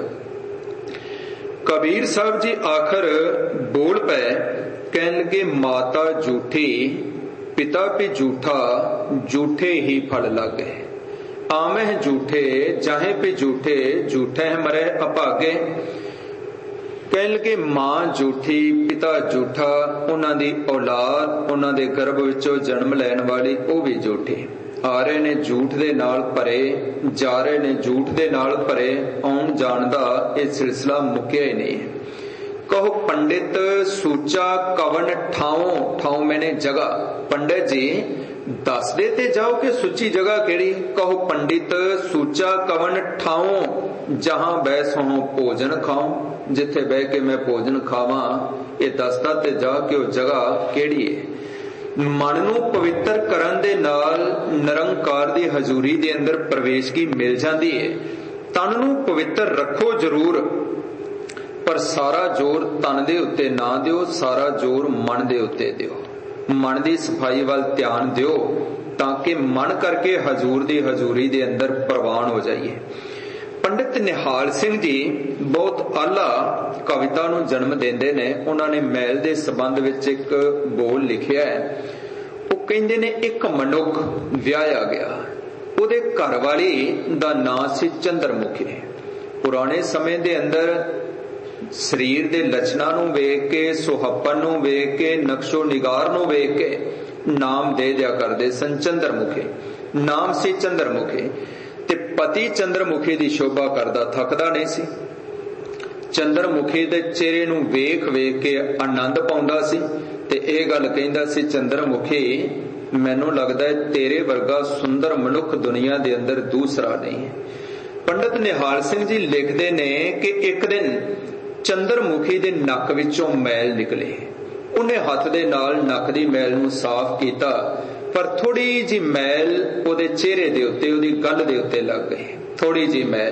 कबीर साहब जी आखिर बोल पे कहन लगे माता झूठी पिता भी झूठा, झूठे ही फल लागे। आमे झूठे चाहे भी झूठे, झूठे है मरे अभागे। कहन लगे मां झूठी पिता झूठा, उन्हां दी औलाद उन्हां दे गर्भ विचों जन्म लैण वाली वो भी झूठी। आ रहे ने झूठ दे नाल भरे, जा रहे ने झूठ दे नाल भरे, आउण जाण दा ये सिलसिला मुक्या ही नहीं। कहो पंडित सूचा कवन ठाओ, ठाओ मैंने जगह। पंडित जी दस दे ते जाओ कि सुची जगह केड़ी। कहो पंडित सूचा कवन ठाओ, जहां बैसो भोजन खाओ। जिथे बह के मैं भोजन खावा ये दसदा ते जा के वो जगह केड़ी है। मन नू पवित्र करन दे नाल निरंकार दी हजूरी दे अंदर प्रवेश की मिल जाती है। तन नू पवित्र रखो जरूर, पर सारा जोर तन दे उत्ते ना दिओ, सारा जोर मन दे उत्ते दिओ। मन दी सफाई वाल ध्यान दिओ ताकि मन करके हजूर दी हजूरी दे अंदर प्रवान हो जाइए। पंडित निहाल सिंह जी बहुत आला कविता नू जन्म देंदे ने। उन्होंने मैल दे संबंध विच एक बोल लिखिया है। वो कहंदे ने एक मनुख विआया गया, उहदे घर वाली दा नाम सी चंद्रमुखी। पुराने समय दे अंदर शरीर दे लक्षणां नू वेख के, सुहप्पन नू वेख के, नक्शो निगार नू वेख के नाम दे दिया करदे सन चंद्रमुखी। नाम सी चंद्रमुखी ते पति चंद्रमुखी दी शोभा करदा थकदा नहीं सी। चंद्रमुखी दे चेहरे नू वेख वेख के आनंद पाउंदा सी ते इह गल कहंदा सी चंद्रमुखी मैनू लगदा है तेरे वर्गा सुंदर मनुख दुनिया दे अंदर दूसरा नहीं है। पंडित निहाल सिंह जी लिखदे ने कि एक दिन चंद्रमुखी दे नक विचों मैल निकले। उन्हें हाथ दे नाल नक दी मैल नू साफ कीता, पर थोड़ी जी मैल ओदे चेहरे दे उत्ते, ओदी गल दे उत्ते लग गई। थोड़ी जी मैल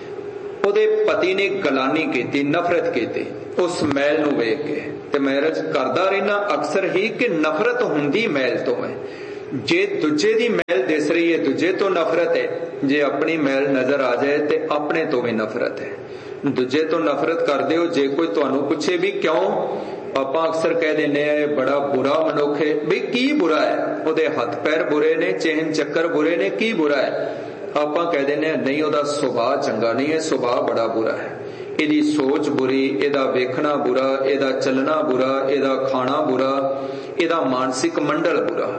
ओदे पति ने गलानी कीती, नफरत कीती उस मैल नू वेख के। ते मैं अर्ज करदा रहना अक्सर ही कि नफरत हुंदी मैल तो है। जे दूजे दी मैल दिस रही है दूजे तो नफरत है, जे अपनी मैल नजर आ जाए ते अपने तो भी नफरत है। दूजे तो नफरत कर दिओ। जे कोई तुहानू पुछे भी क्यों, आपां अक्सर कह देने बड़ा बुरा मनुख है। भी की बुरा है? ओदे हथ पैर बुरे ने, चेहन चक्कर बुरे ने, की बुरा है? आपां कह देने नहीं ओदा सुभाव चंगा नहीं है, सुभाव बड़ा बुरा है। इहदी सोच बुरी, इहदा वेखना बुरा, इहदा चलना बुरा, इहदा खाना बुरा, इहदा मानसिक मंडल बुरा।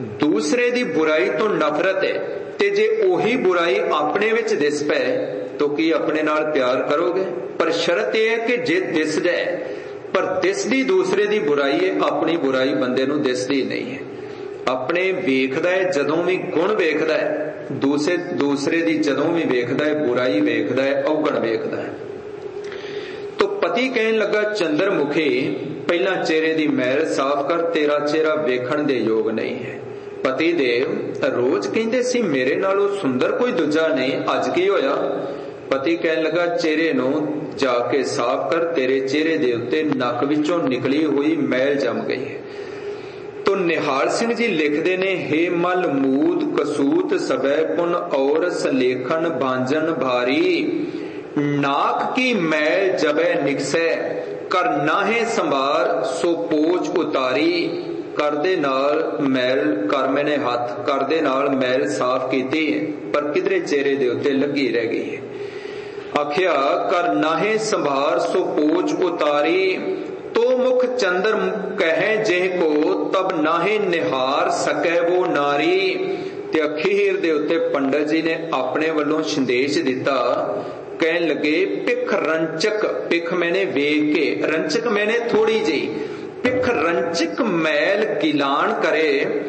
दूसरे दी बुराई तो नफरत है, ते जे ओही बुराई अपने विच दिस पै तो की अपने नाल प्यार करोगे? पर शर्त यह है कि जे दिस जाए, पर दिसदी दूसरे दी बुराई है, अपनी बुराई बंदे नूं दिसदी नहीं है। अपने वेखदा है जदों भी गुण वेखदा है, दूसरे दी जदों भी वेखदा है बुराई वेखदा है, औगण वेखदा है। तो पति कहन लगा चंद्रमुखी पहला चेहरे दी मैल साफ कर, तेरा चेहरा वेखण दे योग नहीं है। पति देव रोज कहंदे सी मेरे नालों सुंदर कोई दूजा नहीं, अज की होया? पति कहन लगा चेहरे नूं जाके साफ कर, तेरे चेहरे दे उत्ते नक विचों निकली हुई मैल जम गई है। तो निहाल सिंह जी लिखते ने, हे मल मूद कसूत सबै पुन और सलेखन भांजन भारी, नाक की मैल जबे निकसै कर नाहे संभार सो पोच उतारी। करदे नाल मैल कर मैंने हथ करदे नाल मैल साफ कीती है, पर किधरे चेहरे दे उत्ते लगी रह गई है। आखिया कर नाहे संभार सो पोच उतारी, तो मुख चंद्र कहे जेह को तब नाहे निहार सकै वो नारी। ते अखीर दे उत्ते पंडित जी ने अपने वल्लों संदेश दिता, कहन लगे पिख रंचक, पिख मैंने वेख के, रंचक मैंने थोड़ी जी, पिख रंचक मैल गिलान करे,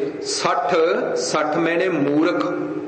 60 मैंने मूर्ख,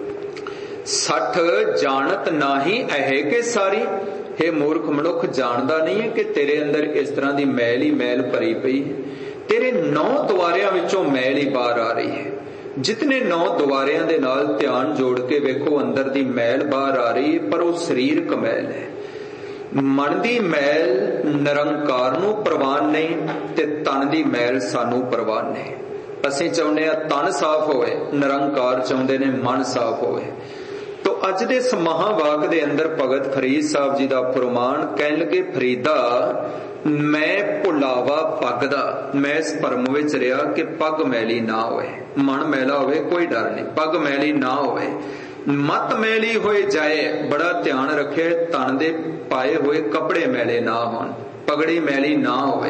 60 जानत नाही अहे के सारी। हे मूर्ख मनुख, जानदा नहीं है कि तेरे अंदर इस तरह की मैल ही मैल भरी पई है। तेरे 9 द्वारियां विचों मैल ही बाहर आ रही है। जितने 9 द्वारियां दे नाल ध्यान जोड़ के वेखो, अंदर दी मैल बाहर आ रही है, पर वो शरीरक मैल है। मन दी मैल निरंकार नूं प्रवान नहीं, ते तन दी मैल सानू प्रवान नहीं। असीं चाहुंदे आ तन साफ होवे, निरंकार चाहुंदे ने मन साफ होवे। तो अज दे इस महावाक दे अंदर भगत फरीद साहब जी दा फरमान, कहन लगे फरीदा मैं भुलावा पग दा, मैं इस भरम विच रहा कि पग मैली ना होवे, मन मैला होवे कोई डर नहीं, पग मैली ना होवे, मत मैली होए जाए, बड़ा ध्यान रखे तन दे पाए हुए कपड़े मैले ना होन, पगड़ी मैली ना होवे।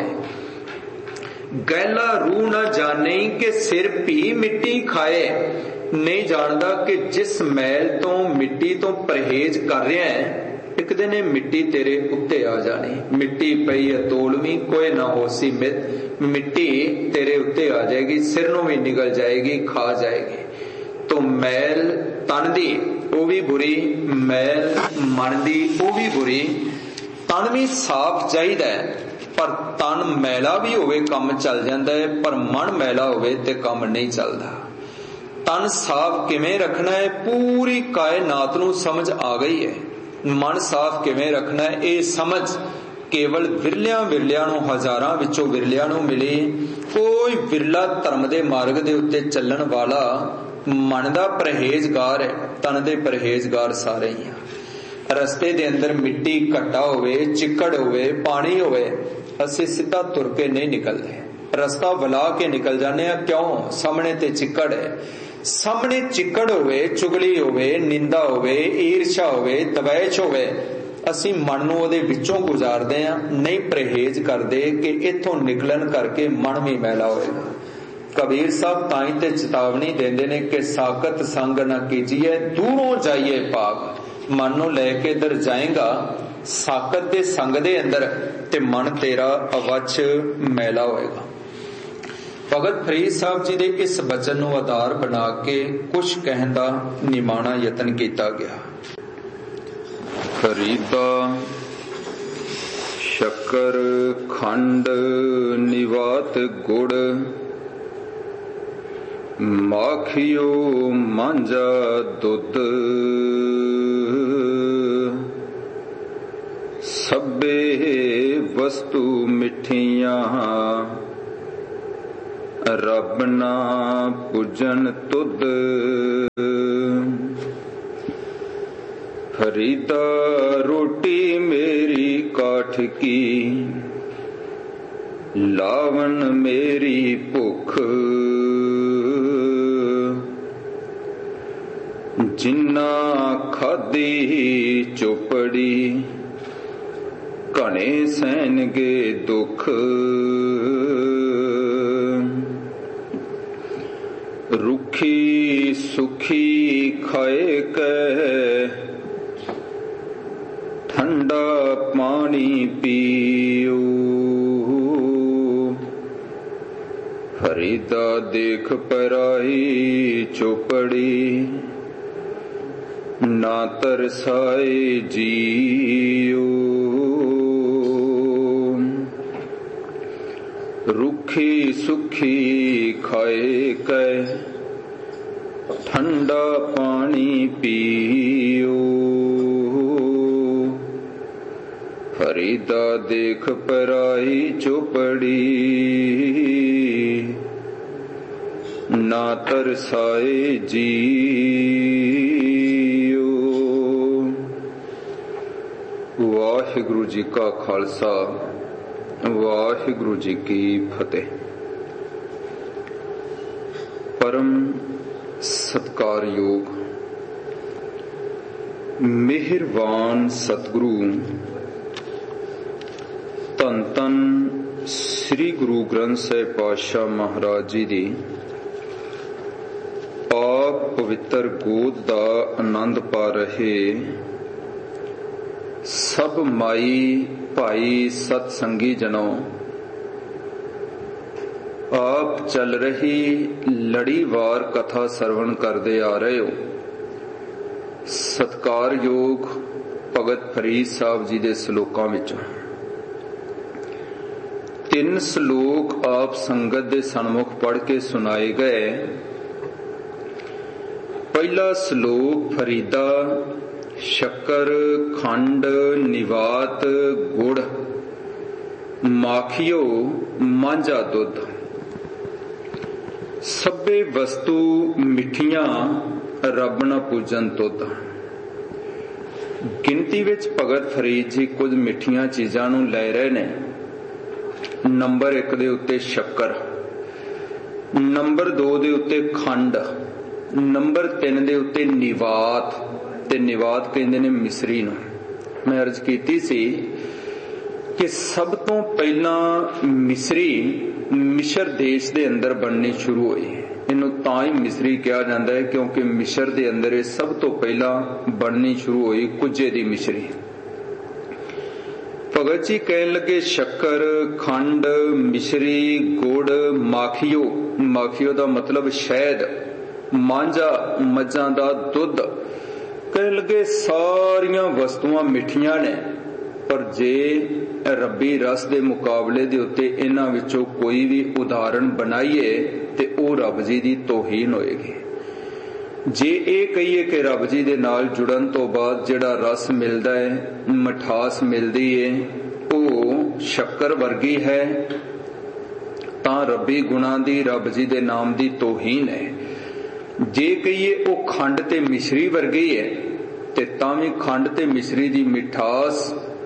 गैला रूह ना जाने कि सिर भी मिट्टी खाए, नहीं जानता कि जिस मैल तो मिट्टी तो परहेज कर रहा है, एक दिन मिट्टी तेरे उत्ते आ जानी। मिट्टी पई है तोलवी, कोई ना होसी मित, मिट्टी तेरे उत्ते आ जाएगी, सिर नूं भी निकल जाएगी, खा जाएगी। तो मैल तन दी वो भी बुरी, मैल मन दी वो भी बुरी। तन भी साफ चाहिदा है, पर तन मैला भी होवे काम चल जांदा है, पर मन मैला होवे ते काम नहीं चलदा। तन साफ किवें रखना है, पूरी कायनात नूं समझ आ गई है। मन साफ किवें रखना है, ये समझ केवल विरलियां नूं, हजारां विचों विरलियां नूं मिली। कोई विरला धर्म दे मार्ग दे उत्ते चलण वाला मन दा परहेजगार है, तन दे परहेजगार सारे ही हैं। रस्ते दे अंदर मिट्टी घट्टा होवे, चिक्कड़ होवे, पानी होवे, असीं सीधा तुर के नहीं निकलदे, रस्ता वला के निकल जाने। क्यों? सामने ते चिक्कड़ है। सामने चिक्कड़ होवे, चुगली होवे, निंदा होवे, ईर्षा होवे, दवैश होवे, असीं मन नूं उहदे विचों गुजारदे आ, नहीं परहेज करदे कि इथों निकलन करके मन भी मैला होएगा। कबीर साहब ताई ते चेतावनी देंदे ने कि साकत संग न कीजिए, दूरों जाइए पाग। मन नूं लैके इधर जाएगा साकत दे संग दे अंदर, ते मन तेरा अवच मैला होएगा। भगत फरीद साहब जी दे इस बचन नूं आधार बना के कुछ कहण दा निमाणा यतन कीता गया। फरीदा शक्कर खंड निवात गुड़, माखियो मांझा दुध, सब्बे वस्तु मिठियां, रब ना पूजन तुद। फरीदा रोटी मेरी काठ की, लावन मेरी भुख, जिन्ना खादी चोपड़ी, घने सहनगे दुख। रुख खाए कै ठंडा पानी पियो। फरीदा देख पराई चौपड़ी ना तरसाए जियो। रुखी सुखी खाए कै ठंडा पानी पियो। फरीदा देख पराई चौपड़ी ना तरसाए जियो। वाहिगुरु जी का खालसा वाहिगुरु जी की फतेह। परम सत्कारयोग मेहरबान सतगुरु धन धन श्री गुरु ग्रंथ साहिब पातशाह महाराज जी दी पाक पवित्र गोद दा आनंद पा रहे सब माई भाई सतसंगी जनों, आप चल रही लड़ीवार कथा सरवण करते आ रहे हो। सत्कारयोग भगत फरीद साहब जी दे श्लोकां विचों 3 श्लोक आप संगत दे सन्मुख पढ़ के सुनाए गए। पहला श्लोक फरीदा शक्कर खंड निवात गुड़ माखियो मांझा दुध। सभे वस्तु मिठियां रब न पूजन तुद। गिनती विच भगत फरीद जी कुछ मिठियां चीजां नूं लै रहे ने। नंबर 1 दे उत्ते शक्कर, नंबर 2 दे उत्ते खंड, नंबर 3 दे उत्ते निवात। ते निवात कहंदे ने मिसरी नूं। मैं अर्ज कीती सी कि सब तो पहला मिसरी मिस्र देश दे अंदर बननी शुरू हुई। इनू तां ही मिसरी कहा जाता है क्योंकि मिस्र दे अंदर ये सब तो पहला बननी शुरू हुई कुजे दी मिसरी। भगत जी कहन लगे शक्कर खंड मिसरी गुड़ माखियो। माखियो दा मतलब शहद, मांझा मज्जां दा दुध। कहन लगे सारियां वस्तुआं मिठियां ने, पर जे रब्बी रस दे मुकाबले दे उत्ते इन्हां विचों कोई भी उदाहरण बनाइए ते ओ रब जी दी तौहीन होएगी। जे ये कहिए कि रब जी दे नाल जुड़न तो बाद जिहड़ा रस मिलदा है, मिठास मिलदी है, ओ शक्कर वर्गी है, तां रब्बी गुणां दी रब जी दे नाम दी तौहीन है। जे कहिए ओ खंड ते मिश्री वर्गी है ते तां भी खंड ते मिश्री दी मिठास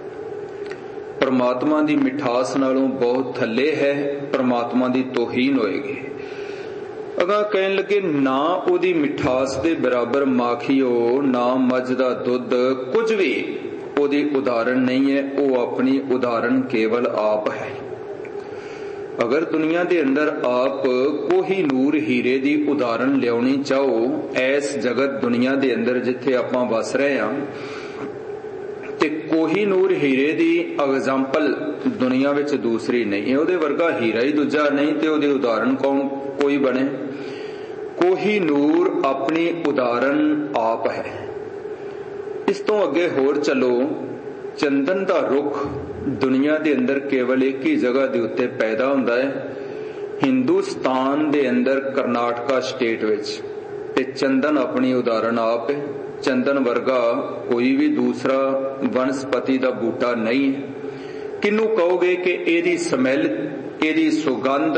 परमात्मा दी मिठास नालों बहुत थल्ले है, परमात्मा दी तौहीन होएगी। अगा कहन लगे ना ओदी मिठास दे बराबर माखियो ना मझ दा दुध, कुछ भी ओदी उदाहरण नहीं है। ओ अपनी उदाहरण केवल आप है। अगर दुनिया दे अंदर आप कोहिनूर हीरे दी उदाहरण लियाउणी चाहो, ऐस जगत दुनिया दे अंदर जिथे आपां वस रहे हां, ते कोहिनूर हीरे दी एग्जाम्पल दुनिया विच दूसरी नहीं है। ओदे वर्गा हीरा ही दूजा नहीं ते ओदे उदाहरण कौन कोई बने। कोहिनूर अपनी उदाहरण आप है। इस तो अगे होर चलो, चंदन दा रुख दुनिया दे अंदर केवल एक ही जगह दे उत्ते पैदा हुंदा है, हिंदुस्तान दे अंदर कर्नाटका स्टेट विच। ते चंदन अपनी उदाहरण आप है। चंदन वर्गा कोई भी दूसरा वनस्पति दा बूटा नहीं है। किनू कहोगे कि एदी स्मैल, एदी सुगंध,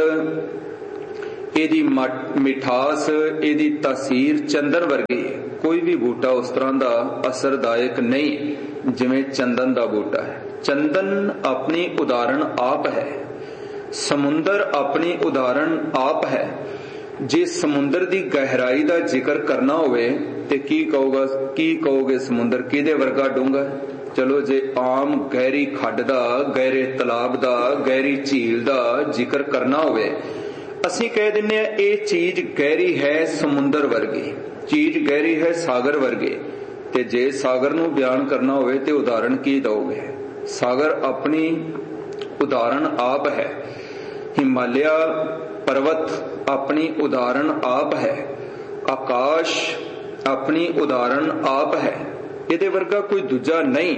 एदी मिठास, एदी तासीर चंदन वर्गी है। कोई भी बूटा उस तरह दा असरदायक नहीं जिवें चंदन दा बूटा है। चंदन अपनी उदाहरण आप है। समुंदर अपनी उदाहरण आप है। जे समुंदर दी गहराई दा जिक्र करना होवे ते की कहोगे समुंदर किहदे वर्गा डूंगा है। चलो जे आम गहरी खड्ड दा, गहरे तलाब दा, गहरी झील दा जिक्र करना होवे, असीं कह दिन्ने आ ये चीज गहरी है समुंदर वर्गी। ਚੀਜ਼ ਗਹਿਰੀ ਹੈ ਸਾਗਰ ਵਰਗੇ। ਤੇ ਜੇ ਸਾਗਰ ਨੂੰ ਬਿਆਨ ਕਰਨਾ ਹੋਵੇ ਤੇ ਉਦਾਹਰਣ ਕੀ ਦਓਗੇ? ਸਾਗਰ ਆਪਣੀ ਉਦਾਹਰਣ ਆਪ ਹੈ। ਹਿਮਾਲਿਆ ਪਰਵਤ ਆਪਣੀ ਉਦਾਹਰਣ ਆਪ ਹੈ। ਆਕਾਸ਼ ਆਪਣੀ ਉਦਾਹਰਣ ਆਪ ਹੈ। ਇਹਦੇ ਵਰਗਾ ਕੋਈ ਦੂਜਾ ਨਹੀਂ।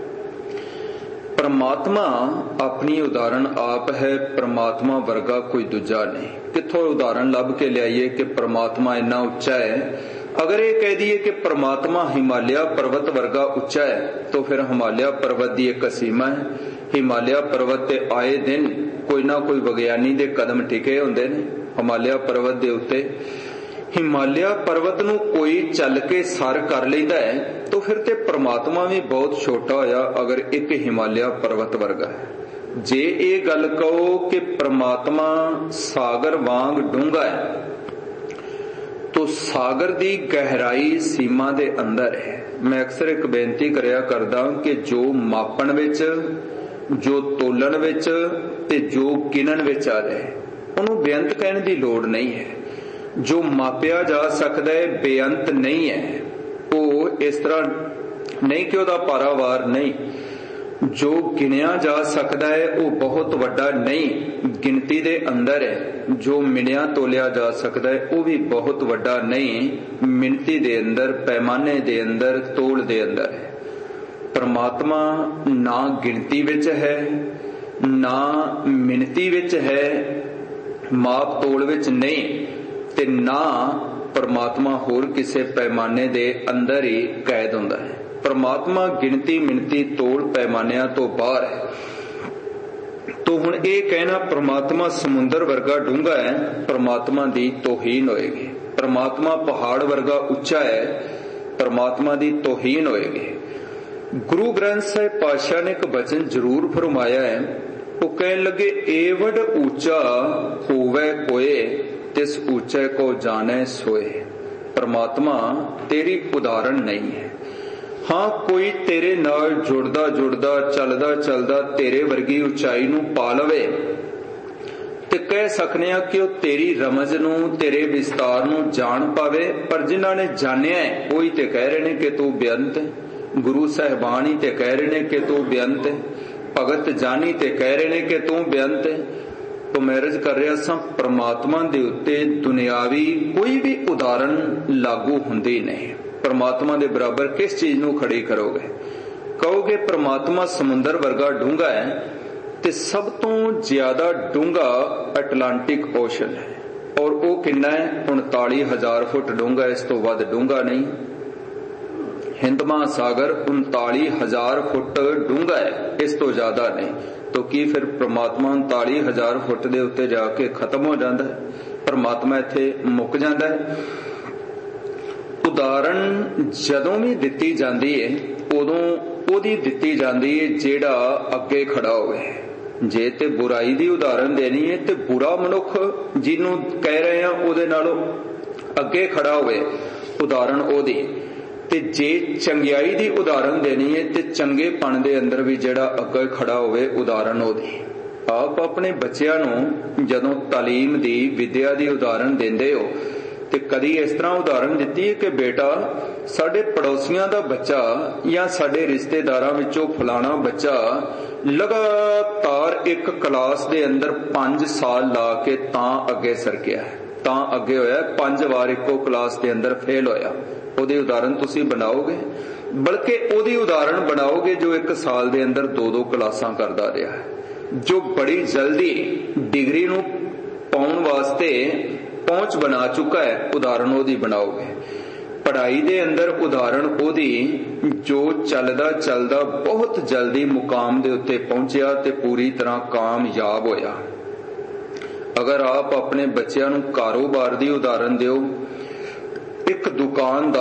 ਪਰਮਾਤਮਾ ਆਪਣੀ ਉਦਾਹਰਣ ਆਪ ਹੈ। ਪਰਮਾਤਮਾ ਵਰਗਾ ਕੋਈ ਦੂਜਾ ਨਹੀਂ। ਕਿੱਥੋਂ ਉਦਾਹਰਣ ਲੱਭ ਕੇ ਲਿਆਈਏ ਕਿ ਪਰਮਾਤਮਾ ਇੰਨਾ ਉੱਚਾ ਹੈ? ਅਗਰ ਇਹ ਕਹਿ ਦਈਏ ਕਿ ਪਰਮਾਤਮਾ ਹਿਮਾਲਿਆ ਪਰਵਤ ਵਰਗਾ ਉੱਚਾ ਹੈ ਤਾਂ ਫਿਰ ਹਿਮਾਲਿਆ ਪਰਵਤ ਦੀ ਇੱਕ ਸੀਮਾ ਹੈ। ਹਿਮਾਲਿਆ ਪਰਵਤ ਤੇ ਆਏ ਦਿਨ ਕੋਈ ਨਾ ਕੋਈ ਵਿਗਿਆਨੀ ਦੇ ਕਦਮ ਟਿਕੇ ਹੁੰਦੇ ਨੇ ਹਿਮਾਲਿਆ ਪਰਵਤ ਦੇ ਉੱਤੇ। ਹਿਮਾਲਿਆ ਪਰਵਤ ਨੂੰ ਕੋਈ ਚੱਲ ਕੇ ਸਰ ਕਰ ਲੈਂਦਾ ਹੈ ਤਾਂ ਫਿਰ ਤੇ ਪਰਮਾਤਮਾ ਵੀ ਬਹੁਤ ਛੋਟਾ ਹੋਇਆ ਅਗਰ ਇੱਕ ਹਿਮਾਲਿਆ ਪਰਵਤ ਵਰਗਾ ਹੈ। ਜੇ ਇਹ ਗੱਲ ਕਹੋ ਕਿ ਪਰਮਾਤਮਾ ਸਾਗਰ ਵਾਂਗ ਡੂੰਘਾ ਹੈ ਤੋ ਸਾਗਰ ਦੀ ਗਹਿਰਾਈ ਸੀਮਾ ਦੇ ਅੰਦਰ ਹੈ। ਮੈਂ ਅਕਸਰ ਇੱਕ ਬੇਨਤੀ ਕਰਿਆ ਕਰਦਾ ਕਿ ਜੋ ਮਾਪਣ ਵਿੱਚ, ਜੋ ਤੋਲਣ ਵਿੱਚ ਤੇ ਜੋ ਗਿਣਨ ਵਿੱਚ ਆ ਜਾਏ ਉਹਨੂੰ ਬੇਅੰਤ ਕਹਿਣ ਦੀ ਲੋੜ ਨਹੀਂ ਹੈ। ਜੋ ਮਾਪਿਆ ਜਾ ਸਕਦਾ ਹੈ ਬੇਅੰਤ ਨਹੀਂ ਹੈ। ਉਹ ਇਸ ਤਰ੍ਹਾਂ ਨਹੀਂ ਕਿ ਉਹਦਾ ਪਾਰਾਵਾਰ ਨਹੀਂ। ਜੋ ਗਿਣਿਆ ਜਾ ਸਕਦਾ ਹੈ ਉਹ ਬਹੁਤ ਵੱਡਾ ਨਹੀਂ, ਗਿਣਤੀ ਦੇ ਅੰਦਰ ਹੈ। ਜੋ ਮਿਣਿਆ ਤੋਲਿਆ ਜਾ ਸਕਦਾ ਹੈ ਉਹ ਵੀ ਬਹੁਤ ਵੱਡਾ ਨਹੀਂ, ਮਿਣਤੀ ਦੇ ਅੰਦਰ, ਪੈਮਾਨੇ ਦੇ ਅੰਦਰ, ਤੋਲ ਦੇ ਅੰਦਰ ਹੈ। ਪਰਮਾਤਮਾ ਨਾ ਗਿਣਤੀ ਵਿੱਚ ਹੈ, ਨਾ ਮਿਣਤੀ ਵਿੱਚ ਹੈ, ਮਾਪ ਤੋਲ ਵਿੱਚ ਨਹੀਂ, ਤੇ ਨਾ ਪਰਮਾਤਮਾ ਹੋਰ ਕਿਸੇ ਪੈਮਾਨੇ ਦੇ ਅੰਦਰ ਹੀ ਕੈਦ ਹੁੰਦਾ ਹੈ। ਪਰਮਾਤਮਾ ਗਿਣਤੀ ਮਿਣਤੀ ਤੋਲ ਪੈਮਾਨਿਆਂ ਤੋਂ ਬਾਹਰ ਹੈ। ਤੋ ਹੁਣ ਇਹ ਕਹਿਣਾ ਪਰਮਾਤਮਾ ਸਮੁੰਦਰ ਵਰਗਾ ਡੂੰਘਾ ਹੈ, ਪਰਮਾਤਮਾ ਦੀ ਤੋਹੀਨ ਹੋਏਗੀ। ਪਰਮਾਤਮਾ ਪਹਾੜ ਵਰਗਾ ਉੱਚਾ ਹੈ, ਪਰਮਾਤਮਾ ਦੀ ਤੋਹੀਨ ਹੋਏਗੀ। ਗੁਰੂ ਗ੍ਰੰਥ ਸਾਹਿਬ ਪਾਤਸ਼ਾਹ ਨੇ ਇੱਕ ਬਚਨ ਜ਼ਰੂਰ ਫਰਮਾਇਆ ਹੈ। ਉਹ ਕਹਿਣ ਲੱਗੇ ਏਵਡ ਉੱਚਾ ਹੋਵੇ ਕੋਏ ਤਿਸ ਉੱਚੇ ਕੋ ਜਾਣੇ ਸੋਏ। ਪਰਮਾਤਮਾ ਤੇਰੀ ਉਦਾਹਰਣ ਨਹੀਂ ਹੈ। ਹਾਂ ਕੋਈ ਤੇਰੇ ਨਾਲ ਜੁੜਦਾ ਜੁੜਦਾ ਚੱਲਦਾ ਚੱਲਦਾ ਤੇਰੇ ਵਰਗੀ ਉਚਾਈ ਨੂੰ ਪਾ ਲਵੇ ਤੇ ਕਹਿ ਸਕਨੇ ਆ ਕਿ ਉਹ ਤੇਰੀ ਰਮਜ਼ ਨੂੰ, ਤੇਰੇ ਵਿਸਤਾਰ ਨੂੰ ਜਾਣ ਪਾਵੇ। ਪਰ ਜਿਨ੍ਹਾਂ ਨੇ ਜਾਣਿਆ ਹੈ ਉਹੀ ਤੇ ਕਹਿ ਰਹੇ ਨੇ ਕਿ ਤੂੰ ਬੇਅੰਤ ਹੈ। ਗੁਰੂ ਸਾਹਿਬਾਨ ਹੀ ਤੇ ਕਹਿ ਰਹੇ ਨੇ ਕਿ ਤੂੰ ਬੇਅੰਤ ਹੈ। ਭਗਤ ਜਾਨੀ ਤੇ ਕਹਿ ਰਹੇ ਨੇ ਕਿ ਤੂੰ ਬੇਅੰਤ ਹੈ। ਤੋਂ ਮੈਰਿਜ ਕਰ ਰਿਹਾ ਸਾਂ ਪਰਮਾਤਮਾ ਦੇ ਉੱਤੇ ਦੁਨਿਆਵੀ ਕੋਈ ਵੀ ਉਦਾਹਰਣ ਲਾਗੂ ਹੁੰਦੀ ਨਹੀਂ। ਪਰਮਾਤਮਾ ਦੇ ਬਰਾਬਰ ਕਿਸ ਚੀਜ਼ ਨੂੰ ਖੜੀ ਕਰੋਗੇ? ਕਹੋਗੇ ਪਰਮਾਤਮਾ ਸਮੁੰਦਰ ਵਰਗਾ ਡੂੰਘਾ ਹੈ ਤੇ ਸਭ ਤੋਂ ਜ਼ਿਆਦਾ ਡੂੰਘਾ ਅਟਲਾਂਟਿਕ ਓਸ਼ਨ ਹੈ। ਔਰ ਉਹ ਕਿੰਨਾ ਹੈ? 39,000 ਫੁੱਟ ਡੂੰਘਾ, ਇਸ ਤੋਂ ਵੱਧ ਡੂੰਘਾ ਨਹੀਂ। ਹਿੰਦ ਮਹਾਸਾਗਰ 39,000 ਫੁੱਟ ਡੂੰਘਾ ਹੈ, ਇਸ ਤੋਂ ਜ਼ਿਆਦਾ ਨਹੀਂ। तो ਕੀ ਫਿਰ ਪ੍ਰਮਾਤਮਾ 39,000 ਫੁੱਟ ਦੇ ਉੱਤੇ ਜਾ ਕੇ ਖਤਮ ਹੋ ਜਾਂਦਾ ਹੈ? ਪ੍ਰਮਾਤਮਾ ਇੱਥੇ ਮੁੱਕ ਜਾਂਦਾ ਹੈ? ਉਦਾਹਰਣ ਜਦੋਂ ਵੀ ਦਿੱਤੀ ਜਾਂਦੀ ਹੈ ਉਦੋਂ ਉਹਦੀ ਦਿੱਤੀ ਜਾਂਦੀ ਹੈ ਜਿਹੜਾ ਅੱਗੇ ਖੜਾ ਹੋਵੇ। ਜੇ ਤੇ ਬੁਰਾਈ ਦੀ ਉਦਾਹਰਣ ਦੇਣੀ ਹੈ ਤੇ ਬੁਰਾ ਮਨੁੱਖ ਜਿਹਨੂੰ ਕਹਿ ਰਹੇ ਆ ਉਹਦੇ ਨਾਲੋਂ ਅੱਗੇ ਖੜਾ ਹੋਵੇ ਉਦਾਹਰਣ ਉਹਦੀ। ਤੇ ਜੇ ਚੰਗਿਆਈ ਦੀ ਉਦਾਹਰਣ ਦੇਣੀ ਹੈ ਤੇ ਚੰਗੇਪਣ ਦੇ ਅੰਦਰ ਵੀ ਜਿਹੜਾ ਅੱਗੇ ਖੜਾ ਹੋਵੇ ਉਦਾਹਰਣ ਉਹਦੀ। ਆਪ ਆਪਣੇ ਬੱਚਿਆਂ ਨੂੰ ਜਦੋਂ ਤਾਲੀਮ ਦੀ ਵਿਦਿਆ ਦੀ ਉਦਾਹਰਣ ਦਿੰਦੇ ਹੋ ਤੇ ਕਦੀ ਇਸ ਤਰ੍ਹਾਂ ਉਦਾਹਰਣ ਦਿੱਤੀ ਹੈ ਕਿ ਬੇਟਾ ਸਾਡੇ ਪੜੋਸੀਆਂ ਦਾ ਬੱਚਾ ਜਾਂ ਸਾਡੇ ਰਿਸ਼ਤੇਦਾਰਾਂ ਵਿੱਚੋਂ ਫਲਾਣਾ ਬੱਚਾ ਲਗਾਤਾਰ ਇੱਕ ਕਲਾਸ ਦੇ ਅੰਦਰ 5 ਸਾਲ ਲਾ ਕੇ ਤਾਂ ਅੱਗੇ ਸਰਕਿਆ, ਤਾਂ ਅੱਗੇ ਹੋਇਆ, 5 ਵਾਰ ਇੱਕੋ ਕਲਾਸ ਦੇ ਅੰਦਰ ਫੇਲ ਹੋਇਆ। ਉਹਦੀ ਉਦਾਹਰਣ ਤੁਸੀਂ ਬਣਾਓਗੇ? ਬਲਕਿ ਉਹਦੀ ਉਦਾਹਰਣ ਬਣਾਓਗੇ ਜੋ 1 ਸਾਲ ਦੇ ਅੰਦਰ 2-2 ਕਲਾਸਾਂ ਕਰਦਾ ਰਿਹਾ ਹੈ, ਜੋ ਬੜੀ ਜਲਦੀ ਡਿਗਰੀ ਨੂੰ ਪਾਉਣ ਵਾਸਤੇ ਪਹੁੰਚ ਬਣਾ ਚੁੱਕਾ ਹੈ। ਉਦਾਹਰਣ ਉਹਦੀ ਬਣਾਓਗੇ। ਪੜ੍ਹਾਈ ਦੇ ਅੰਦਰ ਉਦਾਹਰਣ ਉਹਦੀ ਜੋ ਚੱਲਦਾ ਚੱਲਦਾ ਬਹੁਤ ਜਲਦੀ ਮੁਕਾਮ ਦੇ ਉੱਤੇ ਪਹੁੰਚਿਆ ਤੇ ਪੂਰੀ ਤਰ੍ਹਾਂ ਕਾਮਯਾਬ ਹੋਇਆ। ਅਗਰ ਆਪ ਆਪਣੇ ਬੱਚਿਆਂ ਨੂੰ ਕਾਰੋਬਾਰ ਦੀ ਉਦਾਹਰਣ ਦਿਓ, ਇੱਕ ਦੁਕਾਨਦਾਰ